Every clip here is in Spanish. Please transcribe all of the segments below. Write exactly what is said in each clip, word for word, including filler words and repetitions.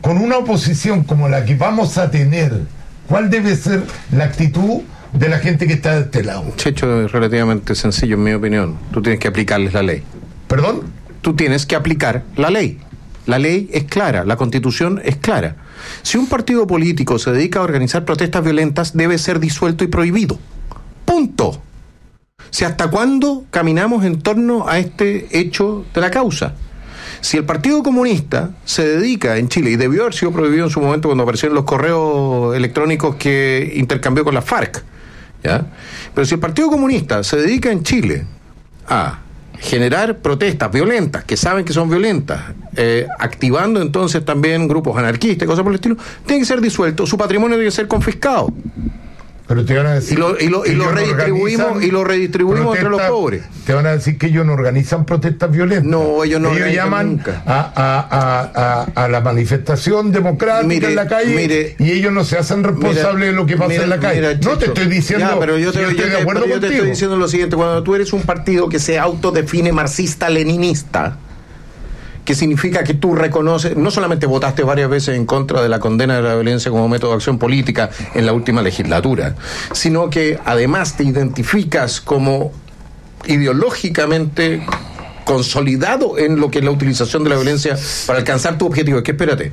con una oposición como la que vamos a tener, ¿cuál debe ser la actitud de la gente que está de este lado? Checho, es relativamente sencillo en mi opinión. Tú tienes que aplicarles la ley. ¿Perdón? Tú tienes que aplicar la ley. La ley es clara, la Constitución es clara. Si un partido político se dedica a organizar protestas violentas, debe ser disuelto y prohibido. Punto. Si hasta cuándo caminamos en torno a este hecho de la causa. Si el Partido Comunista se dedica en Chile, y debió haber sido prohibido en su momento cuando aparecieron los correos electrónicos que intercambió con la FARC, ¿ya? Pero si el Partido Comunista se dedica en Chile a generar protestas violentas, que saben que son violentas, eh, activando entonces también grupos anarquistas y cosas por el estilo, tiene que ser disuelto, su patrimonio tiene que ser confiscado. Pero te van a decir y lo, y lo, y lo redistribuimos y lo redistribuimos entre los pobres. Te van a decir que ellos no organizan protestas violentas. No, ellos no ellos llaman nunca. A, a, a, a, a la manifestación democrática mire, en la calle, mire, y ellos no se hacen responsables mira, de lo que pasa mira, en la calle. Mira, Chicho, no te estoy diciendo, ya, pero yo te, si yo estoy te, de acuerdo yo contigo. te estoy diciendo lo siguiente: cuando tú eres un partido que se autodefine marxista-leninista, que significa que tú reconoces, no solamente votaste varias veces en contra de la condena de la violencia como método de acción política en la última legislatura, sino que además te identificas como ideológicamente consolidado en lo que es la utilización de la violencia para alcanzar tu objetivo. Es que espérate,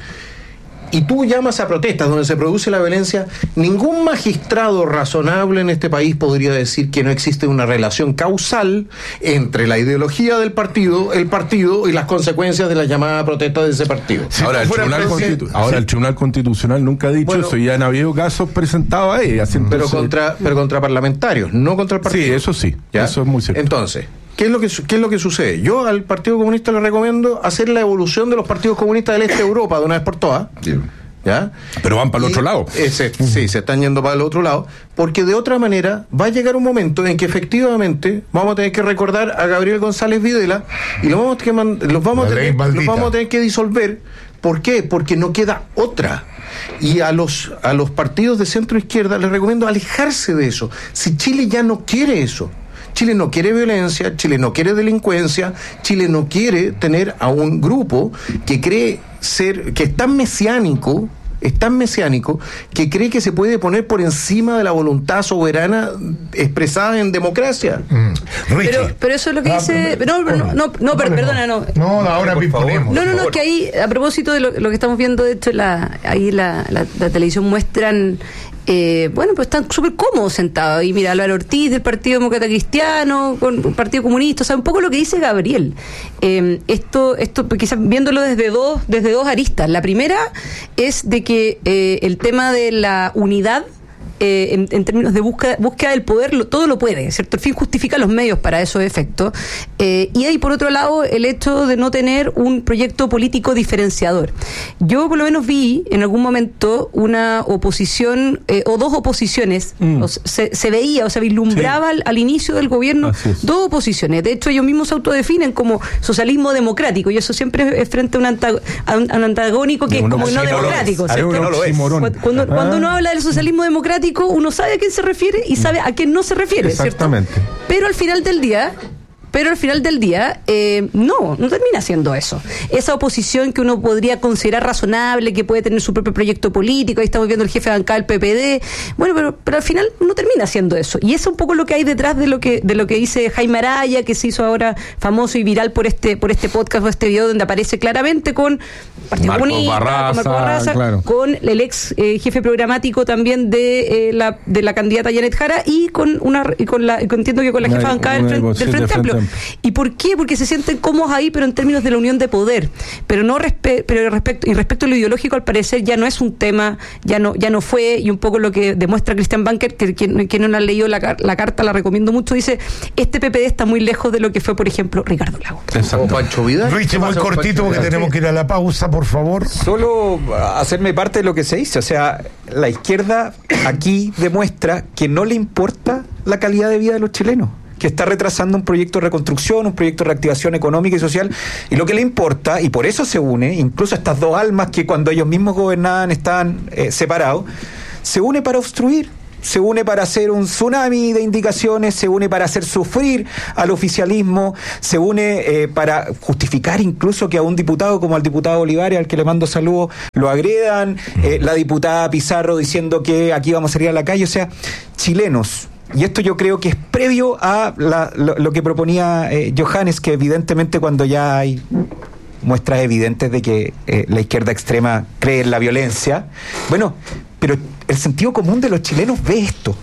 y tú llamas a protestas donde se produce la violencia, ningún magistrado razonable en este país podría decir que no existe una relación causal entre la ideología del partido, el partido y las consecuencias de la llamada protesta de ese partido. Sí, ahora, el tribunal, Constitu- ahora sí. el Tribunal Constitucional nunca ha dicho bueno, eso, y han habido casos presentados ahí. Pero contra, pero contra parlamentarios, no contra el partido. Sí, eso sí, ¿ya? Eso es muy cierto. Entonces, ¿Qué es, lo que, ¿Qué es lo que sucede? Yo al Partido Comunista le recomiendo hacer la evolución de los partidos comunistas del este de Europa de una vez por todas. Sí. ¿Ya? Pero van para el y otro lado. Ese, sí, se están yendo para el otro lado, porque de otra manera va a llegar un momento en que efectivamente vamos a tener que recordar a Gabriel González Videla y lo vamos a tener que, los vamos a tener, los vamos a tener que disolver. ¿Por qué? Porque no queda otra. Y a los, a los partidos de centro izquierda les recomiendo alejarse de eso. Si Chile ya no quiere eso, Chile no quiere violencia, Chile no quiere delincuencia, Chile no quiere tener a un grupo que cree ser, que es tan mesiánico, es tan mesiánico, que cree que se puede poner por encima de la voluntad soberana expresada en democracia. Mm. Pero, pero eso es lo que dice... Ah, no, no, no, no, no per, perdona, no. No, ahora ponemos. No, no, no, que ahí, a propósito de lo, lo que estamos viendo, de hecho, la, ahí la, la, la televisión muestran... Eh, bueno, pues están súper cómodos sentados. Y mira, Álvaro Ortiz del Partido Demócrata Cristiano, con el Partido Comunista, o sea, un poco lo que dice Gabriel. Eh, esto, esto quizás viéndolo desde dos, desde dos aristas. La primera es de que eh, el tema de la unidad, Eh, en, en términos de búsqueda, búsqueda del poder, lo, todo lo puede, ¿cierto? El fin justifica los medios para esos efectos. Eh, y hay, por otro lado, el hecho de no tener un proyecto político diferenciador. Yo, por lo menos, vi en algún momento una oposición, eh, o dos oposiciones, mm. o se, se veía, o se vislumbraba sí. al, al inicio del gobierno, dos oposiciones. De hecho, ellos mismos se autodefinen como socialismo democrático, y eso siempre es frente a un, antag- a un, a un antagónico que no, es como no, no democrático. ¿cierto? No lo es. Cuando, cuando uno habla del socialismo democrático, uno sabe a quién se refiere y sabe a quién no se refiere, exactamente, ¿cierto? Pero al final del día, pero al final del día, eh, no, no termina siendo eso. Esa oposición que uno podría considerar razonable, que puede tener su propio proyecto político, ahí estamos viendo el jefe de bancada del P P D, bueno, pero, pero al final no termina siendo eso. Y eso es un poco lo que hay detrás de lo que de lo que dice Jaime Araya, que se hizo ahora famoso y viral por este por este podcast o este video donde aparece claramente con Partido Comunista, con Marco Barraza, claro. con el ex eh, jefe programático también de eh, la de la candidata Janet Jara y con una y con la entiendo que con la jefa de bancada del, del, del Frente Amplio. ¿Y por qué? Porque se sienten cómodos ahí, pero en términos de la unión de poder. Pero no respe- pero respecto y respecto a lo ideológico, al parecer ya no es un tema, ya no ya no fue, y un poco lo que demuestra Christian Banker, que quien, que no la ha leído la, la carta, la recomiendo mucho, dice, este P P D está muy lejos de lo que fue, por ejemplo, Ricardo Lagos. O Pancho Vidal. Richie, muy cortito porque tenemos que ir a la pausa, por favor. Solo hacerme parte de lo que se dice, o sea, la izquierda aquí demuestra que no le importa la calidad de vida de los chilenos, que está retrasando un proyecto de reconstrucción, un proyecto de reactivación económica y social, y lo que le importa, y por eso se une, incluso estas dos almas que cuando ellos mismos gobernaban estaban eh, separados, se une para obstruir se une para hacer un tsunami de indicaciones, se une para hacer sufrir al oficialismo, se une eh, para justificar incluso que a un diputado como al diputado Olivares, al que le mando saludos, lo agredan, eh, la diputada Pizarro diciendo que aquí vamos a salir a la calle. O sea, chilenos, y esto yo creo que es previo a la, lo, lo que proponía eh, Johannes, que evidentemente cuando ya hay muestras evidentes de que eh, la izquierda extrema cree en la violencia, bueno, pero el sentido común de los chilenos ve esto.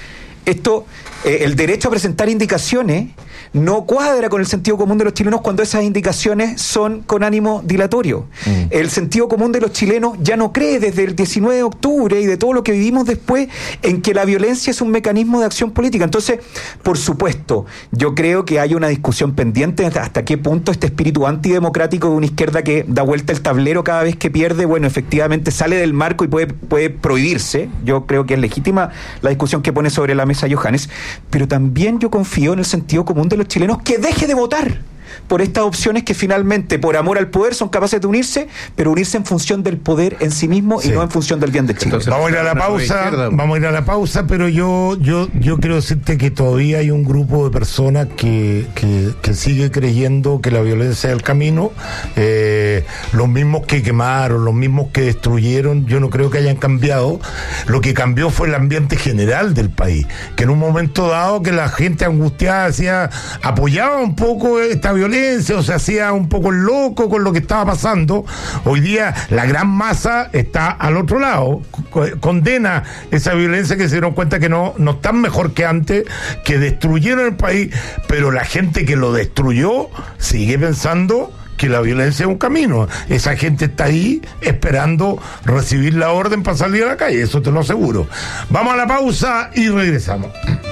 Esto, eh, el derecho a presentar indicaciones no cuadra con el sentido común de los chilenos cuando esas indicaciones son con ánimo dilatorio. Mm. El sentido común de los chilenos ya no cree desde el diecinueve de octubre y de todo lo que vivimos después en que la violencia es un mecanismo de acción política. Entonces, por supuesto, yo creo que hay una discusión pendiente hasta qué punto este espíritu antidemocrático de una izquierda que da vuelta el tablero cada vez que pierde, bueno, efectivamente sale del marco y puede, puede prohibirse. Yo creo que es legítima la discusión que pone sobre la mesa Johannes, pero también yo confío en el sentido común de los chilenos que deje de votar por estas opciones que finalmente, por amor al poder, son capaces de unirse, pero unirse en función del poder en sí mismo sí. y no en función del bien de Chile. Entonces, vamos a ir a la pausa, vamos a ir a la pausa, pero yo yo yo quiero decirte que todavía hay un grupo de personas que, que, que sigue creyendo que la violencia es el camino, eh, los mismos que quemaron, los mismos que destruyeron, yo no creo que hayan cambiado. Lo que cambió fue el ambiente general del país, que en un momento dado que la gente angustiada decía, apoyaba un poco esta violencia violencia o se hacía un poco loco con lo que estaba pasando. Hoy día la gran masa está al otro lado, condena esa violencia, que se dieron cuenta que no, no están mejor que antes, que destruyeron el país, pero la gente que lo destruyó sigue pensando que la violencia es un camino. Esa gente está ahí esperando recibir la orden para salir a la calle, eso te lo aseguro. Vamos a la pausa y regresamos.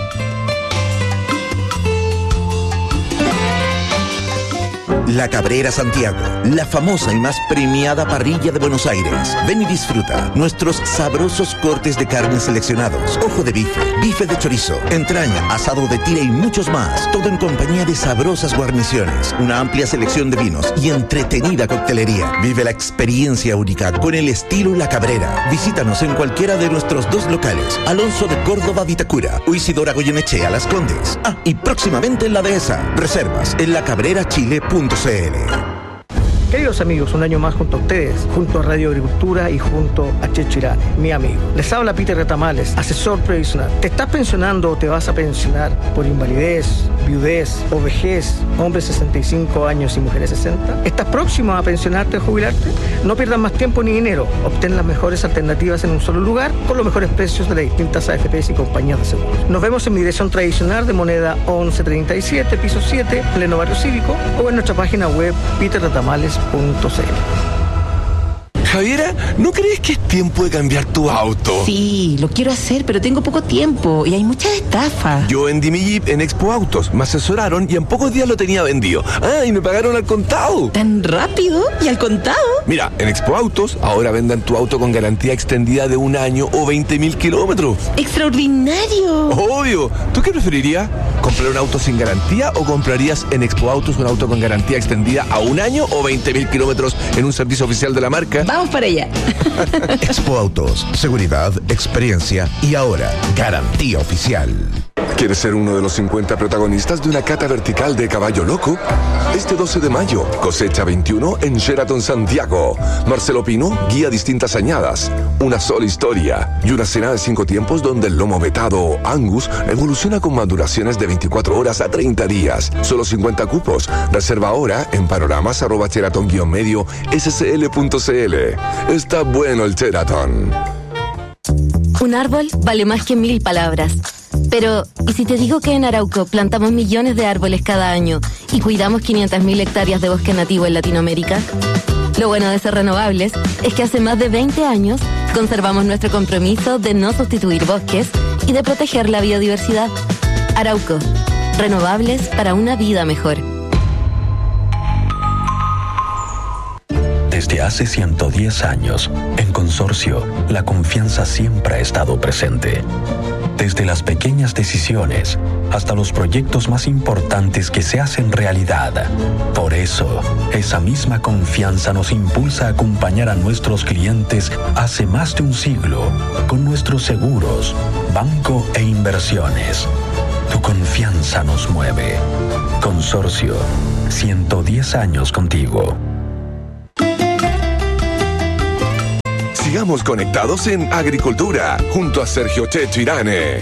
La Cabrera Santiago, la famosa y más premiada parrilla de Buenos Aires. Ven y disfruta nuestros sabrosos cortes de carne seleccionados, ojo de bife, bife de chorizo, entraña, asado de tira y muchos más. Todo en compañía de sabrosas guarniciones, una amplia selección de vinos y entretenida coctelería. Vive la experiencia única con el estilo La Cabrera. Visítanos en cualquiera de nuestros dos locales, Alonso de Córdoba, Vitacura, o Isidora Goyenechea, Las Condes. Ah, y próximamente en La Dehesa. Reservas en lacabrerachile punto c l. Queridos amigos, un año más junto a ustedes, junto a Radio Agricultura y junto a Checho Irane, mi amigo. Les habla Peter Retamales, asesor previsional. ¿Te estás pensionando o te vas a pensionar por invalidez, viudez o vejez, hombres sesenta y cinco años y mujeres sesenta? ¿Estás próximo a pensionarte o jubilarte? No pierdas más tiempo ni dinero. Obtén las mejores alternativas en un solo lugar con los mejores precios de las distintas A F Pes y compañías de seguros. Nos vemos en mi dirección tradicional de Moneda once treinta y siete, piso siete, pleno barrio cívico, o en nuestra página web peter retamales punto c l. Javiera, ¿no crees que es tiempo de cambiar tu auto? Sí, lo quiero hacer, pero tengo poco tiempo y hay muchas estafas. Yo vendí mi Jeep en Expo Autos, me asesoraron y en pocos días lo tenía vendido. Ah, y me pagaron al contado. ¿Tan rápido? ¿Y al contado? Mira, en Expo Autos ahora vendan tu auto con garantía extendida de un año o veinte mil kilómetros. ¡Extraordinario! Obvio. ¿Tú qué preferirías? ¿Comprar un auto sin garantía o comprarías en Expo Autos un auto con garantía extendida a un año o veinte mil kilómetros en un servicio oficial de la marca? Vamos para allá. Expo Autos, seguridad, experiencia y ahora garantía oficial. ¿Quieres ser uno de los cincuenta protagonistas de una cata vertical de Caballo Loco? Este doce de mayo, cosecha veintiuno en Sheraton Santiago. Marcelo Pino guía distintas añadas, una sola historia y una cena de cinco tiempos donde el lomo vetado Angus evoluciona con maduraciones de veinticuatro horas a treinta días. Solo cincuenta cupos. Reserva ahora en panoramas arroba sheraton guión medio scl punto cl. Está bueno el Sheraton. Un árbol vale más que mil palabras. Pero, ¿y si te digo que en Arauco plantamos millones de árboles cada año y cuidamos quinientas mil hectáreas de bosque nativo en Latinoamérica? Lo bueno de ser renovables es que hace más de veinte años conservamos nuestro compromiso de no sustituir bosques y de proteger la biodiversidad. Arauco, renovables para una vida mejor. Desde hace ciento diez años, en Consorcio, la confianza siempre ha estado presente. Desde las pequeñas decisiones hasta los proyectos más importantes que se hacen realidad. Por eso, esa misma confianza nos impulsa a acompañar a nuestros clientes hace más de un siglo con nuestros seguros, banco e inversiones. Tu confianza nos mueve. Consorcio, ciento diez años contigo. Sigamos conectados en Agricultura, junto a Sergio Checho Irane.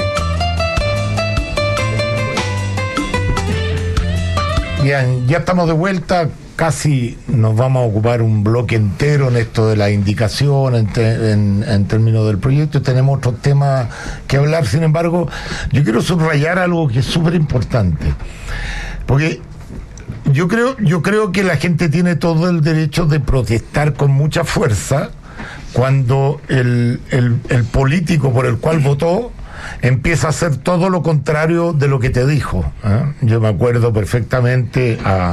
Bien, ya estamos de vuelta. Casi nos vamos a ocupar un bloque entero en esto de la indicación en, te, en, en términos del proyecto. Tenemos otros temas que hablar. Sin embargo, yo quiero subrayar algo que es súper importante, porque yo creo, yo creo que la gente tiene todo el derecho de protestar con mucha fuerza cuando el, el, el político por el cual votó empieza a hacer todo lo contrario de lo que te dijo, ¿eh? Yo me acuerdo perfectamente a,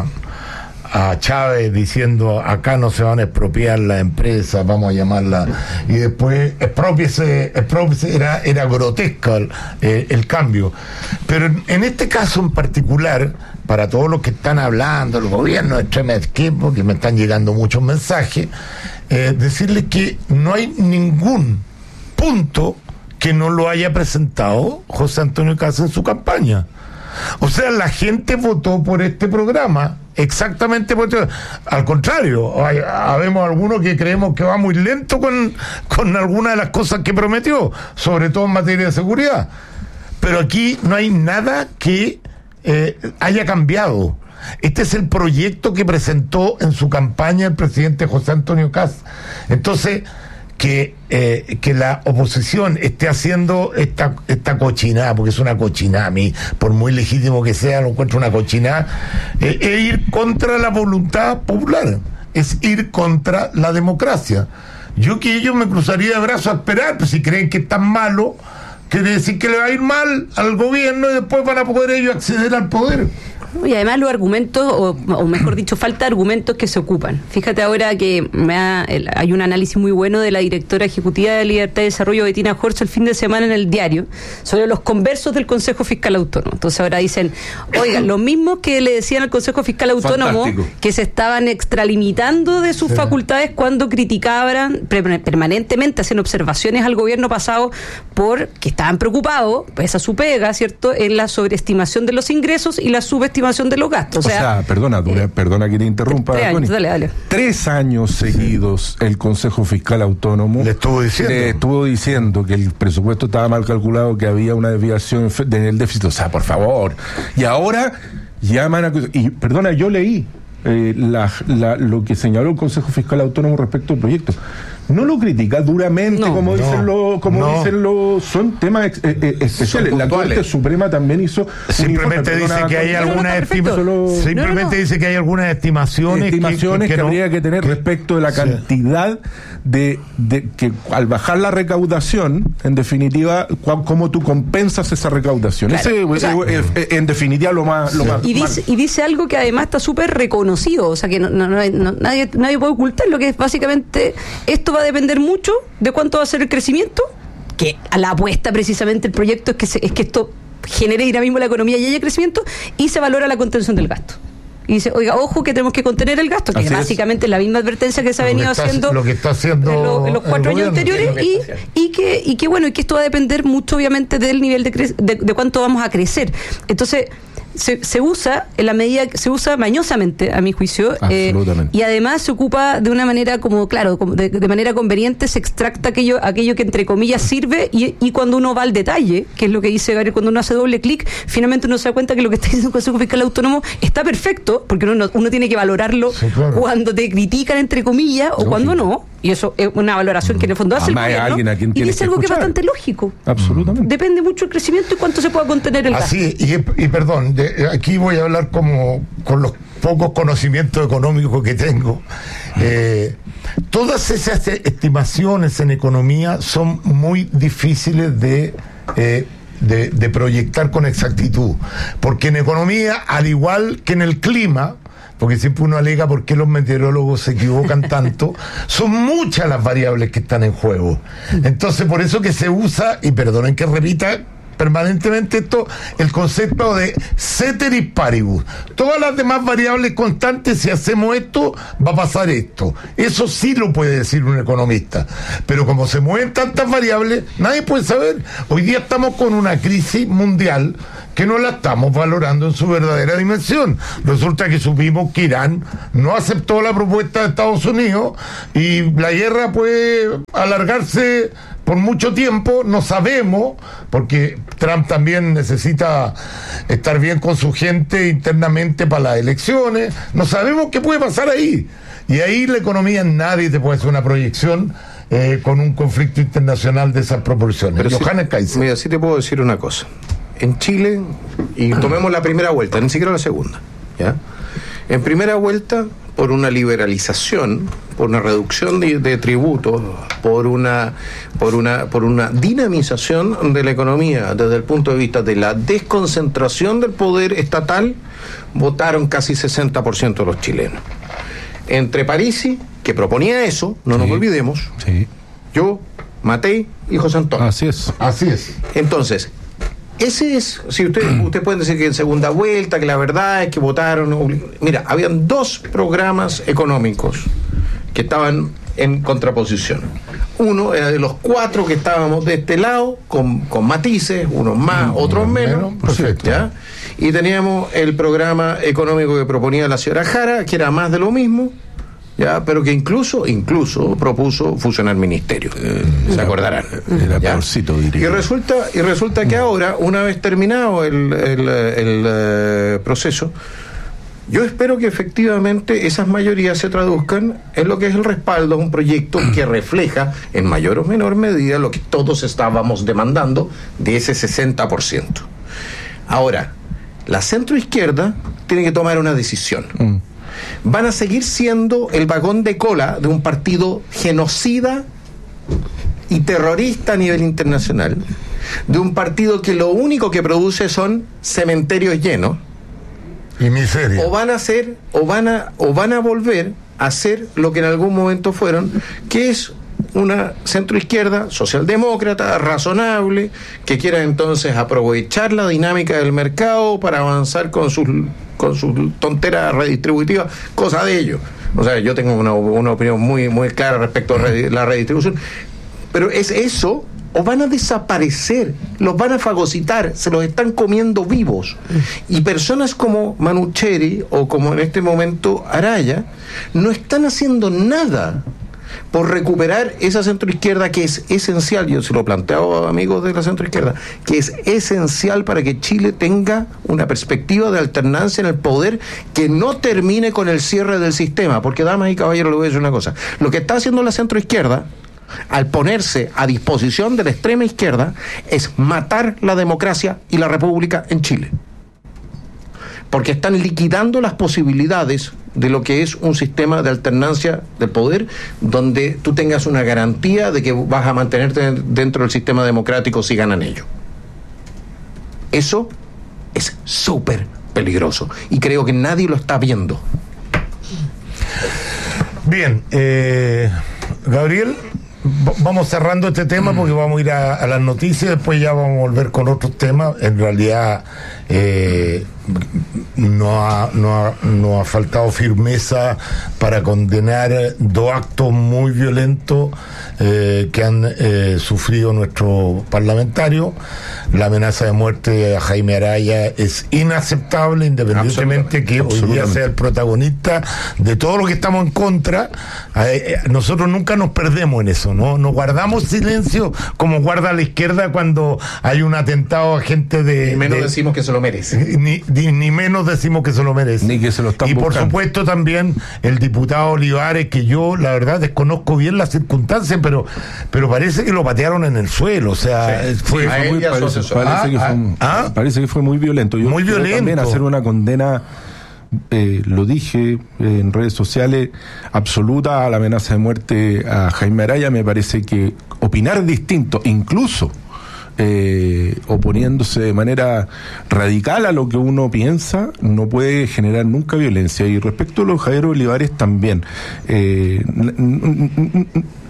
a Chávez diciendo: acá no se van a expropiar las empresas, vamos a llamarla, y después expropiese, expropiese, era, era grotesco el, el, el cambio. Pero en, en este caso en particular, para todos los que están hablando, el gobierno de extrema izquierda, porque me están llegando muchos mensajes, eh, decirles que no hay ningún punto que no lo haya presentado José Antonio Kast en su campaña. O sea, la gente votó por este programa exactamente por esto. Al contrario, hay, habemos algunos que creemos que va muy lento con, con algunas de las cosas que prometió, sobre todo en materia de seguridad. Pero aquí no hay nada que eh, haya cambiado. Este es el proyecto que presentó en su campaña el presidente José Antonio Kast. Entonces, que eh, que la oposición esté haciendo esta esta cochinada, porque es una cochinada, a mí, por muy legítimo que sea, lo encuentro una cochinada, eh, es ir contra la voluntad popular, es ir contra la democracia. Yo que ellos me cruzaría de brazos a esperar, pues si creen que es tan malo, quiere decir que le va a ir mal al gobierno y después van a poder ellos acceder al poder. Y además los argumentos, o, o mejor dicho, falta de argumentos que se ocupan. Fíjate ahora que me ha, el, hay un análisis muy bueno de la directora ejecutiva de Libertad y Desarrollo, Bettina Horst, el fin de semana en el diario, sobre los conversos del Consejo Fiscal Autónomo. Entonces ahora dicen, oigan, lo mismo que le decían al Consejo Fiscal Autónomo, fantástico, que se estaban extralimitando de sus sí. facultades cuando criticaban pre- permanentemente, hacen observaciones al gobierno pasado porque estaban preocupados, pues esa su pega, ¿cierto?, en la sobreestimación de los ingresos y la subestimación de los gastos. O sea, o sea perdona, eh, perdona que te interrumpa. Tres años, dale, dale. Tres años seguidos el Consejo Fiscal Autónomo le estuvo diciendo, le estuvo diciendo que el presupuesto estaba mal calculado, que había una desviación en el déficit. O sea, por favor. Y ahora llaman a... Y perdona, yo leí eh, la, la, lo que señaló el Consejo Fiscal Autónomo respecto al proyecto. No lo critica duramente, no, como no, dicen los, como no. dicen los, son temas ex, eh, especiales. La Corte Suprema también hizo. Simplemente informe, dice que hay algunas estimaciones. Simplemente no, no. dice que hay algunas estimaciones. Estimaciones que, que, que, que habría que tener que, respecto de la cantidad sí. de, de que al bajar la recaudación, en definitiva, cómo tú compensas esa recaudación. Claro, Ese o sea, es, es, en definitiva lo más, sí. lo más. Y dice, y dice algo que además está súper reconocido, o sea que no, no, no, no, nadie, nadie puede ocultar lo que es básicamente esto. Va a depender mucho de cuánto va a ser el crecimiento, que a la apuesta precisamente el proyecto es que se, es que esto genere dinamismo en la economía y haya crecimiento, y se valora la contención del gasto. Y dice, oiga, ojo que tenemos que contener el gasto, que Así básicamente es la misma advertencia que se ha venido está, haciendo, lo que está haciendo en, lo, en los cuatro años anteriores, y, y que y que bueno, y que esto va a depender mucho obviamente del nivel de, cre- de, de cuánto vamos a crecer. Entonces Se, se usa en la medida se usa mañosamente, a mi juicio, eh, y además se ocupa de una manera como, claro, como de, de manera conveniente, se extracta aquello aquello que entre comillas sirve, y, y cuando uno va al detalle, que es lo que dice Gabriel, cuando uno hace doble clic, finalmente uno se da cuenta que lo que está diciendo el Consejo Fiscal Autónomo está perfecto, porque uno, uno tiene que valorarlo sí, claro. cuando te critican entre comillas o lógico. Cuando no, y eso es una valoración que en el fondo hace Además, el gobierno, y dice algo que es bastante lógico. Absolutamente. Depende mucho el crecimiento y cuánto se pueda contener el gasto. Así, y, y perdón, de, aquí voy a hablar como con los pocos conocimientos económicos que tengo. Eh, todas esas estimaciones en economía son muy difíciles de, eh, de, de proyectar con exactitud, porque en economía, al igual que en el clima, porque siempre uno alega por qué los meteorólogos se equivocan tanto, son muchas las variables que están en juego. Entonces, por eso que se usa, y perdonen que repita permanentemente esto, el concepto de ceteris paribus. Todas las demás variables constantes, si hacemos esto, va a pasar esto. Eso sí lo puede decir un economista. Pero como se mueven tantas variables, nadie puede saber. Hoy día estamos con una crisis mundial que no la estamos valorando en su verdadera dimensión. Resulta que supimos que Irán no aceptó la propuesta de Estados Unidos y la guerra puede alargarse por mucho tiempo. No sabemos, porque Trump también necesita estar bien con su gente internamente para las elecciones. No sabemos qué puede pasar ahí. Y ahí la economía, nadie te puede hacer una proyección eh, con un conflicto internacional de esas proporciones. Pero Johannes sí, Kaiser. Mira, sí te puedo decir una cosa. En Chile, y tomemos la primera vuelta, ni siquiera la segunda, ¿ya? En primera vuelta, por una liberalización, por una reducción de, de tributos, por una, por una, por una dinamización de la economía desde el punto de vista de la desconcentración del poder estatal, votaron casi sesenta por ciento de los chilenos. Entre Parisi, que proponía eso, no sí, nos olvidemos, sí. yo, Matei y José Antonio. Así es. Así es. Entonces, ese es, si ustedes usted pueden decir que en segunda vuelta, que la verdad es que votaron, mira, habían dos programas económicos que estaban en contraposición. Uno era de los cuatro que estábamos de este lado, con, con matices, unos más, no, otros menos, menos perfecto. ¿Ya? Y teníamos el programa económico que proponía la señora Jara, que era más de lo mismo, ya, pero que incluso, incluso propuso fusionar ministerios, eh, se acordarán. Era peorcito, diría. Y resulta, y resulta que ahora, una vez terminado el, el, el, el uh, proceso, yo espero que efectivamente esas mayorías se traduzcan en lo que es el respaldo a un proyecto que refleja, en mayor o menor medida, lo que todos estábamos demandando de ese sesenta por ciento. Ahora, la centroizquierda tiene que tomar una decisión. Mm. Van a seguir siendo el vagón de cola de un partido genocida y terrorista a nivel internacional, de un partido que lo único que produce son cementerios llenos, y miseria. O van a ser, o van a, o van a volver a ser lo que en algún momento fueron, que es una centroizquierda socialdemócrata, razonable, que quiera entonces aprovechar la dinámica del mercado para avanzar con sus con sus tonteras redistributivas, cosa de ellos. O sea, yo tengo una, una opinión muy, muy clara respecto a la redistribución, pero es eso, o van a desaparecer, los van a fagocitar, se los están comiendo vivos. Y personas como Manucheri, o como en este momento Araya, no están haciendo nada por recuperar esa centroizquierda que es esencial, yo se lo planteo a amigos de la centroizquierda, que es esencial para que Chile tenga una perspectiva de alternancia en el poder que no termine con el cierre del sistema, porque damas y caballeros, le voy a decir una cosa, lo que está haciendo la centroizquierda al ponerse a disposición de la extrema izquierda es matar la democracia y la república en Chile, porque están liquidando las posibilidades de lo que es un sistema de alternancia del poder, donde tú tengas una garantía de que vas a mantenerte dentro del sistema democrático si ganan ellos. Eso es súper peligroso y creo que nadie lo está viendo. Bien, eh, Gabriel, vamos cerrando este tema porque vamos a ir a, a las noticias, después ya vamos a volver con otros temas. En realidad eh, no, ha, no, ha, no ha faltado firmeza para condenar dos actos muy violentos eh, que han eh, sufrido nuestros parlamentarios. La amenaza de muerte a Jaime Araya es inaceptable, independientemente que hoy día sea el protagonista de todo lo que estamos en contra. Eh, nosotros nunca nos perdemos en eso, ¿no? Nos guardamos silencio como guarda la izquierda cuando hay un atentado a gente de... Ni menos de, decimos que se lo merece. Ni, ni, ni menos decimos que se lo merece. Ni que se lo están Y por buscando. supuesto también el diputado Olivares, que yo la verdad desconozco bien las circunstancias, pero pero parece que lo patearon en el suelo, o sea, sí, fue, sí, fue muy, parece, parece, ah, que fue, ah, parece que fue muy violento. Yo muy quiero violento. También hacer una condena, eh, lo dije eh, en redes sociales, absoluta a la amenaza de muerte a Jaime Araya. Me parece que opinar distinto, incluso eh, oponiéndose de manera radical a lo que uno piensa, no puede generar nunca violencia. Y respecto a los Javier Olivares también, eh, n- n- n-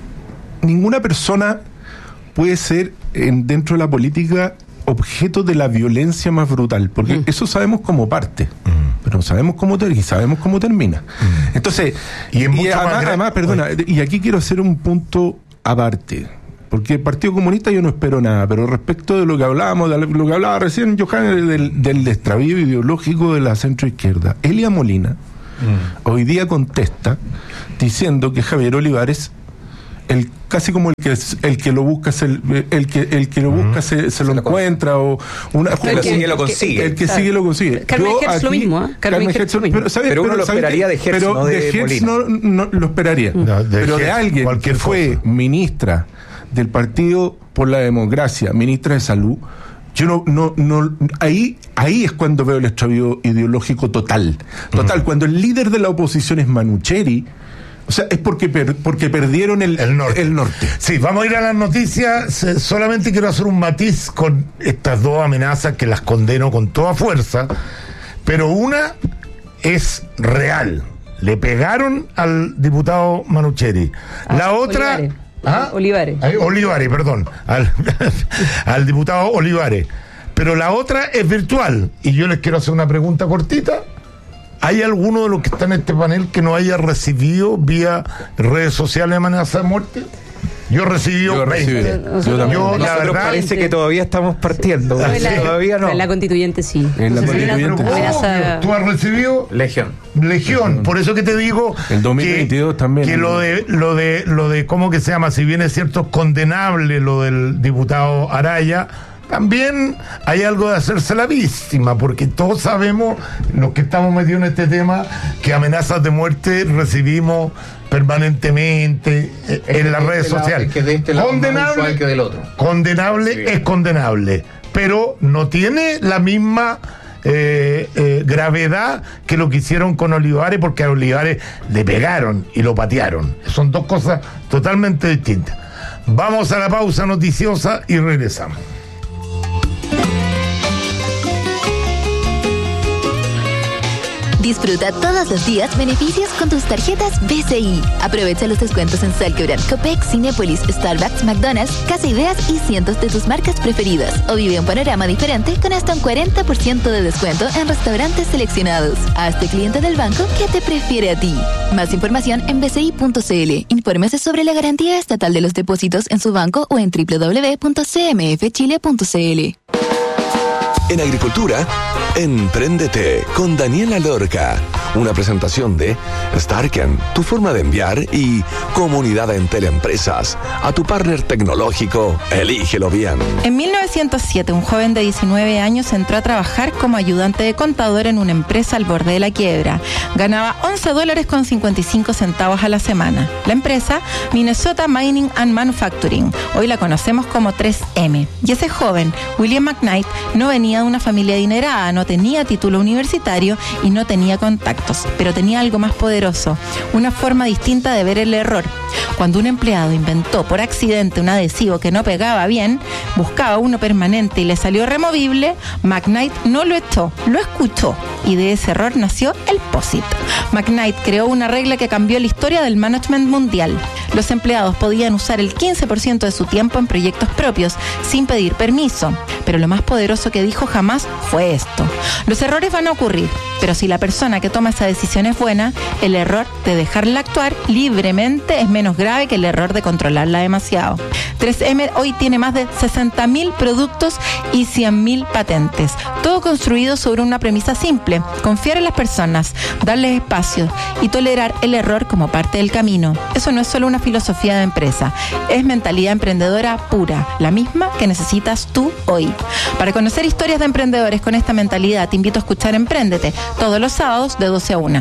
ninguna persona puede ser en, dentro de la política objeto de la violencia más brutal, porque mm. eso sabemos cómo parte, mm. pero sabemos cómo ter- y sabemos cómo termina. Mm. Entonces, y, en y además, además, perdona, Oye. y aquí quiero hacer un punto aparte, porque el Partido Comunista yo no espero nada, pero respecto de lo que hablábamos, de lo que hablaba recién Johan, del, del destravío ideológico de la centroizquierda, Elia Molina mm. hoy día contesta diciendo que Javier Olivares, el casi como el que el que lo busca se, el que el que lo busca se, se lo se encuentra lo o una el que lo sigue lo consigue el que sigue lo consigue. Carmen Hertz lo mismo, ¿eh? Carmen Hertz lo mismo. Pero, ¿sabes? pero uno pero, lo esperaría de Hertz, pero no de, de Hertz no, no lo esperaría, no, de pero Hertz, de alguien que fue cosa. ministra del Partido por la Democracia, ministra de Salud, yo no, no, no, ahí, ahí es cuando veo el extravío ideológico total, total, uh-huh. cuando el líder de la oposición es Manucheri. O sea, es porque per, porque perdieron el, el, norte. el norte. Sí, vamos a ir a las noticias. Solamente quiero hacer un matiz con estas dos amenazas que las condeno con toda fuerza. Pero una es real. Le pegaron al diputado Manucheri. Ah, la otra... Olivares. ¿Ah? Olivares. Olivares, perdón. Al, al diputado Olivares. Pero la otra es virtual. Y yo les quiero hacer una pregunta cortita. ¿Hay alguno de los que están en este panel que no haya recibido vía redes sociales amenaza de muerte? Yo he recibido veinte. Yo, yo la verdad parece que todavía estamos partiendo. La, todavía no. En la constituyente sí. En la constituyente. Amenaza... ¿Tú has recibido? Legión. Legión. Por eso que te digo el dos mil veintidós que, también. Que lo de lo de lo de cómo que se llama, si bien es cierto es condenable lo del diputado Araya, también hay algo de hacerse la víctima, porque todos sabemos, los que estamos metidos en este tema, que amenazas de muerte recibimos permanentemente en, en las redes lado, sociales. Es que de este lado condenable, más que del otro. Condenable sí. Es condenable, pero no tiene la misma eh, eh, gravedad que lo que hicieron con Olivares, porque a Olivares le pegaron y lo patearon. Son dos cosas totalmente distintas. Vamos a la pausa noticiosa y regresamos. Disfruta todos los días beneficios con tus tarjetas B C I. Aprovecha los descuentos en Salquebran, Copec, Cinépolis, Starbucks, McDonald's, Casa Ideas y cientos de tus marcas preferidas. O vive un panorama diferente con hasta un cuarenta por ciento de descuento en restaurantes seleccionados. Hazte cliente del banco que te prefiere a ti. Más información en b c i punto c l. Infórmese sobre la garantía estatal de los depósitos en su banco o en w w w punto c m f chile punto c l. En agricultura, Empréndete con Daniela Lorca. Una presentación de Starken, tu forma de enviar, y Comunidad en Teleempresas. A tu partner tecnológico, elígelo bien. En mil novecientos siete, un joven de diecinueve años entró a trabajar como ayudante de contador en una empresa al borde de la quiebra. Ganaba once dólares con cincuenta y cinco centavos a la semana. La empresa, Minnesota Mining and Manufacturing. Hoy la conocemos como tres eme. Y ese joven, William McKnight, no venía de una familia adinerada, no tenía título universitario y no tenía contactos, pero tenía algo más poderoso, una forma distinta de ver el error. Cuando un empleado inventó por accidente un adhesivo que no pegaba bien, buscaba uno permanente y le salió removible, McKnight no lo echó, lo escuchó, y de ese error nació el POSIT. McKnight creó una regla que cambió la historia del management mundial. Los empleados podían usar el quince por ciento de su tiempo en proyectos propios, sin pedir permiso. Pero lo más poderoso que dijo jamás fue esto: los errores van a ocurrir, pero si la persona que toma esa decisión es buena, el error de dejarla actuar libremente es menos grave que el error de controlarla demasiado. tres eme hoy tiene más de sesenta mil productos y cien mil patentes, todo construido sobre una premisa simple: confiar en las personas, darles espacio y tolerar el error como parte del camino. Eso no es solo una filosofía de empresa, es mentalidad emprendedora pura, la misma que necesitas tú hoy. Para conocer historias de emprendedores con esta mentalidad, te invito a escuchar Empréndete, todos los sábados de doce a una.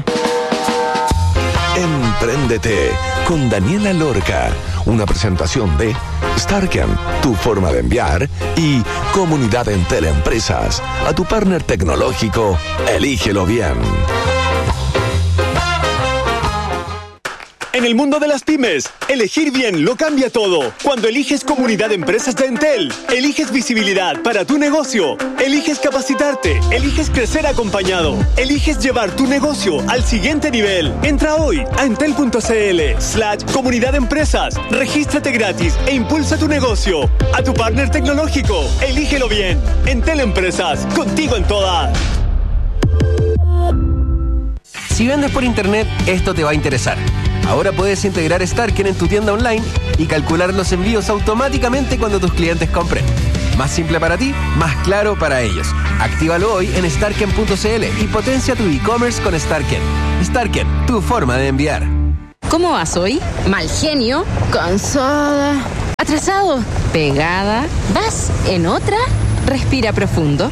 Empréndete con Daniela Lorca, una presentación de Starken, tu forma de enviar, y Comunidad en Teleempresas. A tu partner tecnológico, elígelo bien. En el mundo de las pymes, elegir bien lo cambia todo. Cuando eliges Comunidad de Empresas de Entel, eliges visibilidad para tu negocio, eliges capacitarte, eliges crecer acompañado, eliges llevar tu negocio al siguiente nivel. Entra hoy a entel.cl slash Comunidad de Empresas, regístrate gratis e impulsa tu negocio. A tu partner tecnológico, elígelo bien. Entel Empresas, contigo en todas. Si vendes por internet, esto te va a interesar. Ahora puedes integrar Starken en tu tienda online y calcular los envíos automáticamente cuando tus clientes compren. Más simple para ti, más claro para ellos. Actívalo hoy en starken punto c l y potencia tu e-commerce con Starken. Starken, tu forma de enviar. ¿Cómo vas hoy? Mal genio, cansada, atrasado, pegada. ¿Vas en otra? Respira profundo.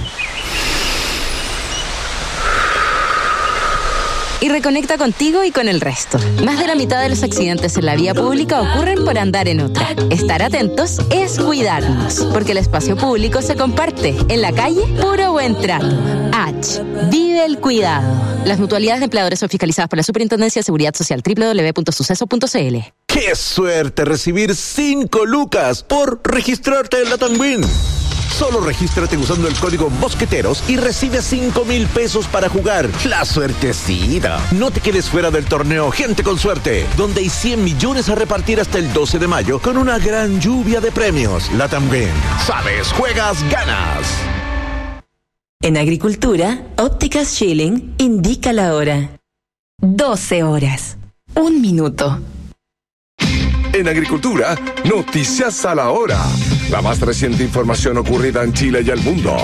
Y reconecta contigo y con el resto. Más de la mitad de los accidentes en la vía pública ocurren por andar en otra. Estar atentos es cuidarnos, porque el espacio público se comparte. En la calle, puro buen trato. H. Vive el cuidado. Las mutualidades de empleadores son fiscalizadas por la Superintendencia de Seguridad Social. doble u doble u doble u punto suceso punto c l. ¡Qué suerte recibir cinco lucas por registrarte en Latam Win! Solo regístrate usando el código Mosqueteros y recibe cinco mil pesos para jugar. ¡La suertecita! No te quedes fuera del torneo Gente con Suerte, donde hay cien millones a repartir hasta el doce de mayo con una gran lluvia de premios. Latam Win. Sabes, juegas, ganas. En agricultura, Ópticas Schilling indica la hora. doce horas. Un minuto. En agricultura, noticias a la hora. La más reciente información ocurrida en Chile y el mundo.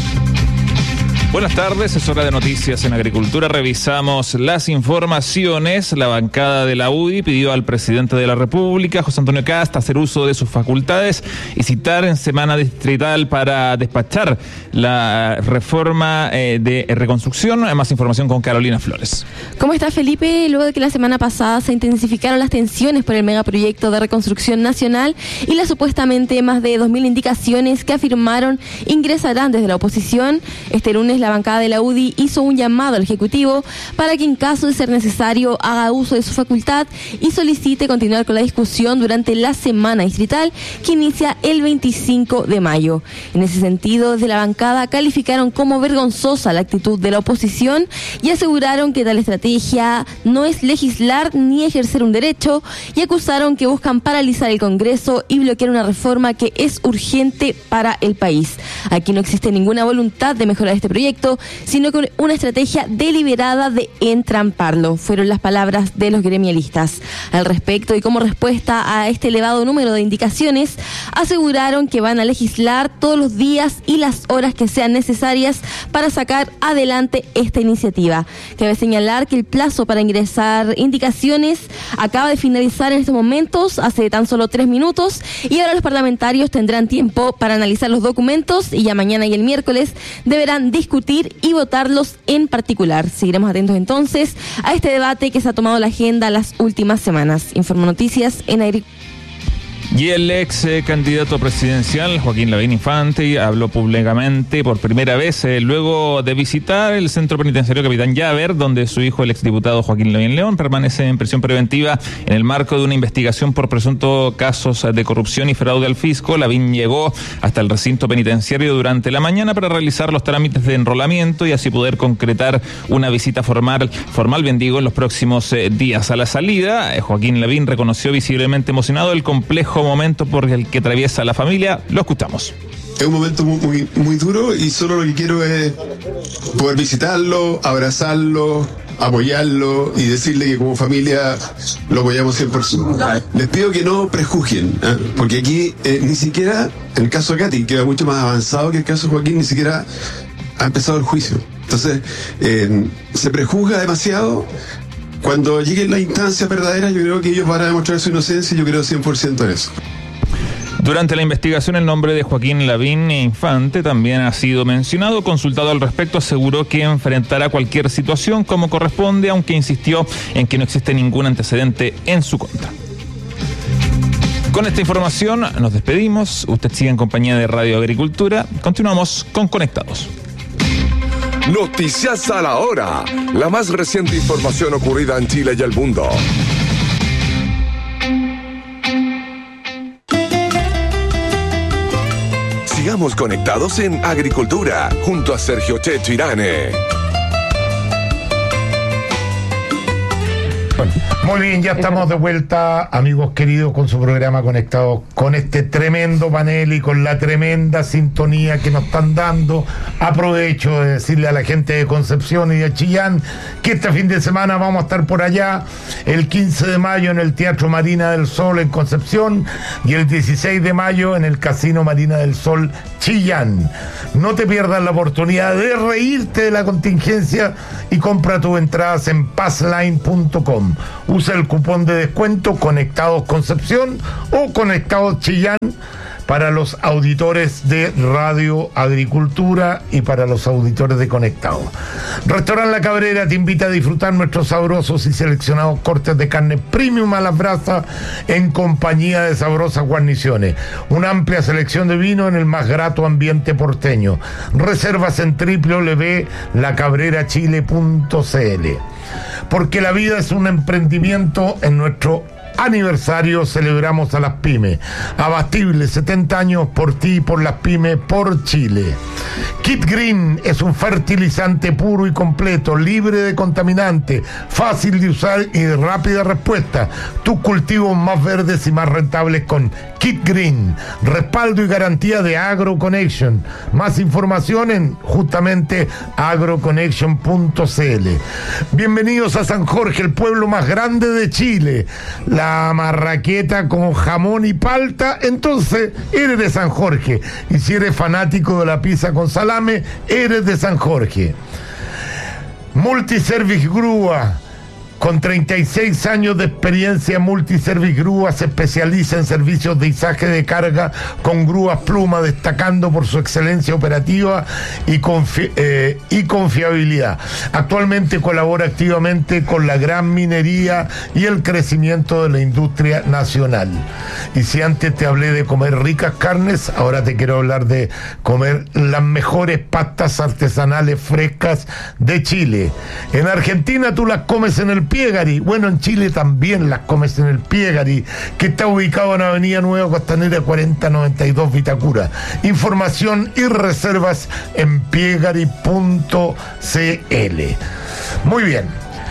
Buenas tardes, es hora de noticias en agricultura. Revisamos las informaciones. La bancada de la U D I pidió al presidente de la República, José Antonio Kast, hacer uso de sus facultades y citar en semana distrital para despachar la reforma eh, de reconstrucción. Más información con Carolina Flores. ¿Cómo está, Felipe? Luego de que la semana pasada se intensificaron las tensiones por el megaproyecto de reconstrucción nacional y las supuestamente más de dos mil indicaciones que afirmaron ingresarán desde la oposición, este lunes la bancada de la U D I hizo un llamado al Ejecutivo para que en caso de ser necesario haga uso de su facultad y solicite continuar con la discusión durante la semana distrital que inicia el veinticinco de mayo. En ese sentido, desde la bancada calificaron como vergonzosa la actitud de la oposición y aseguraron que tal estrategia no es legislar ni ejercer un derecho y acusaron que buscan paralizar el Congreso y bloquear una reforma que es urgente para el país. Aquí no existe ninguna voluntad de mejorar este proyecto, sino con una estrategia deliberada de entramparlo. Fueron las palabras de los gremialistas. Al respecto y como respuesta a este elevado número de indicaciones, aseguraron que van a legislar todos los días y las horas que sean necesarias para sacar adelante esta iniciativa. Cabe señalar que el plazo para ingresar indicaciones acaba de finalizar en estos momentos, hace tan solo tres minutos, y ahora los parlamentarios tendrán tiempo para analizar los documentos y ya mañana y el miércoles deberán discutir y votarlos en particular. Seguiremos atentos entonces a este debate que se ha tomado la agenda las últimas semanas. Informo Noticias en Agricultura. Y el ex eh, candidato presidencial, Joaquín Lavín Infante, habló públicamente por primera vez eh, luego de visitar el centro penitenciario Capitán Llaver, donde su hijo, el exdiputado Joaquín Lavín León, permanece en prisión preventiva en el marco de una investigación por presuntos casos de corrupción y fraude al fisco. Lavín llegó hasta el recinto penitenciario durante la mañana para realizar los trámites de enrolamiento y así poder concretar una visita formal, formal bien digo, en los próximos eh, días. A la salida, eh, Joaquín Lavín reconoció visiblemente emocionado el complejo momento por el que atraviesa la familia. Lo escuchamos. Es un momento muy, muy, muy duro y solo lo que quiero es poder visitarlo, abrazarlo, apoyarlo y decirle que como familia lo apoyamos cien por ciento. Les pido que no prejuzguen, ¿eh? Porque aquí eh, ni siquiera, en el caso de Katy, que va mucho más avanzado que el caso de Joaquín, ni siquiera ha empezado el juicio. Entonces, eh, se prejuzga demasiado. Cuando lleguen las instancias verdaderas, yo creo que ellos van a demostrar su inocencia y yo creo cien por ciento en eso. Durante la investigación, el nombre de Joaquín Lavín Infante también ha sido mencionado. Consultado al respecto, aseguró que enfrentará cualquier situación como corresponde, aunque insistió en que no existe ningún antecedente en su contra. Con esta información nos despedimos. Usted sigue en compañía de Radio Agricultura. Continuamos con Conectados. Noticias a la hora. La más reciente información ocurrida en Chile y el mundo. Sigamos conectados en Agricultura, junto a Sergio Checho Irane. Muy bien, ya estamos de vuelta, amigos queridos, con su programa Conectados, con este tremendo panel y con la tremenda sintonía que nos están dando. Aprovecho de decirle a la gente de Concepción y de Chillán que este fin de semana vamos a estar por allá, el quince de mayo en el Teatro Marina del Sol en Concepción y el dieciséis de mayo en el Casino Marina del Sol Chillán. No te pierdas la oportunidad de reírte de la contingencia y compra tus entradas en passline punto com. Usa el cupón de descuento Conectados Concepción o Conectados Chillán para los auditores de Radio Agricultura y para los auditores de Conectados. Restaurante La Cabrera te invita a disfrutar nuestros sabrosos y seleccionados cortes de carne premium a las brasas en compañía de sabrosas guarniciones. Una amplia selección de vino en el más grato ambiente porteño. Reservas en doble u doble u doble u punto la cabrera chile punto c l. Porque la vida es un emprendimiento. En nuestro aniversario celebramos a las pymes. Abastible, setenta años por ti y por las pymes, por Chile. Kit Green es un fertilizante puro y completo, libre de contaminantes, fácil de usar y de rápida respuesta. Tus cultivos más verdes y más rentables con Kit Green. Respaldo y garantía de AgroConnection. Más información en justamente agroconnection punto c l. Bienvenidos a San Jorge, el pueblo más grande de Chile. La marraqueta con jamón y palta, entonces eres de San Jorge. Y si eres fanático de la pizza con salame, eres de San Jorge. Multiservice Grúa. Con treinta y seis años de experiencia, Multiservice Grúa se especializa en servicios de izaje de carga con grúas pluma, destacando por su excelencia operativa y, confi- eh, y confiabilidad. Actualmente colabora activamente con la gran minería y el crecimiento de la industria nacional. Y si antes te hablé de comer ricas carnes, ahora te quiero hablar de comer las mejores pastas artesanales frescas de Chile. En Argentina tú las comes en el Piegari, bueno, en Chile también las comes en el Piegari, que está ubicado en Avenida Nueva Costanera cuarenta noventa y dos Vitacura. Información y reservas en piegari punto c l. Muy bien,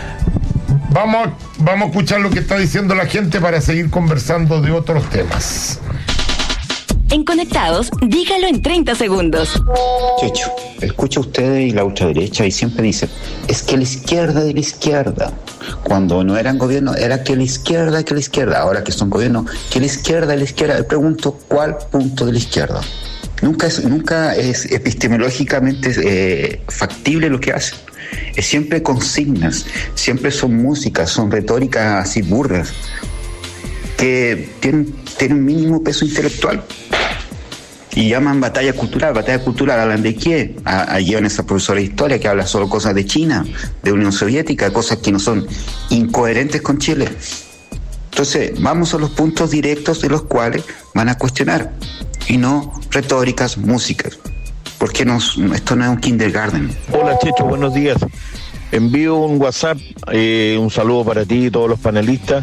vamos, vamos a escuchar lo que está diciendo la gente para seguir conversando de otros temas. En Conectados, dígalo en treinta segundos. Checho, escucha ustedes y la ultraderecha y siempre dice, es que la izquierda de la izquierda. Cuando no eran gobierno, era que la izquierda, que la izquierda. Ahora que son gobierno, que la izquierda, la izquierda. Le pregunto, ¿cuál punto de la izquierda? Nunca es, nunca es epistemológicamente eh, factible lo que hacen. Es siempre consignas, siempre son músicas, son retóricas así burdas, que tienen, tienen un mínimo peso intelectual. Y llaman batalla cultural, batalla cultural, ¿hablan de qué? A, llevan esa profesora de historia que habla solo cosas de China, de Unión Soviética, cosas que no son incoherentes con Chile. Entonces, vamos a los puntos directos de los cuales van a cuestionar, y no retóricas, músicas, porque no, esto no es un kindergarten. Hola Checho, buenos días. Envío un WhatsApp, eh, un saludo para ti y todos los panelistas.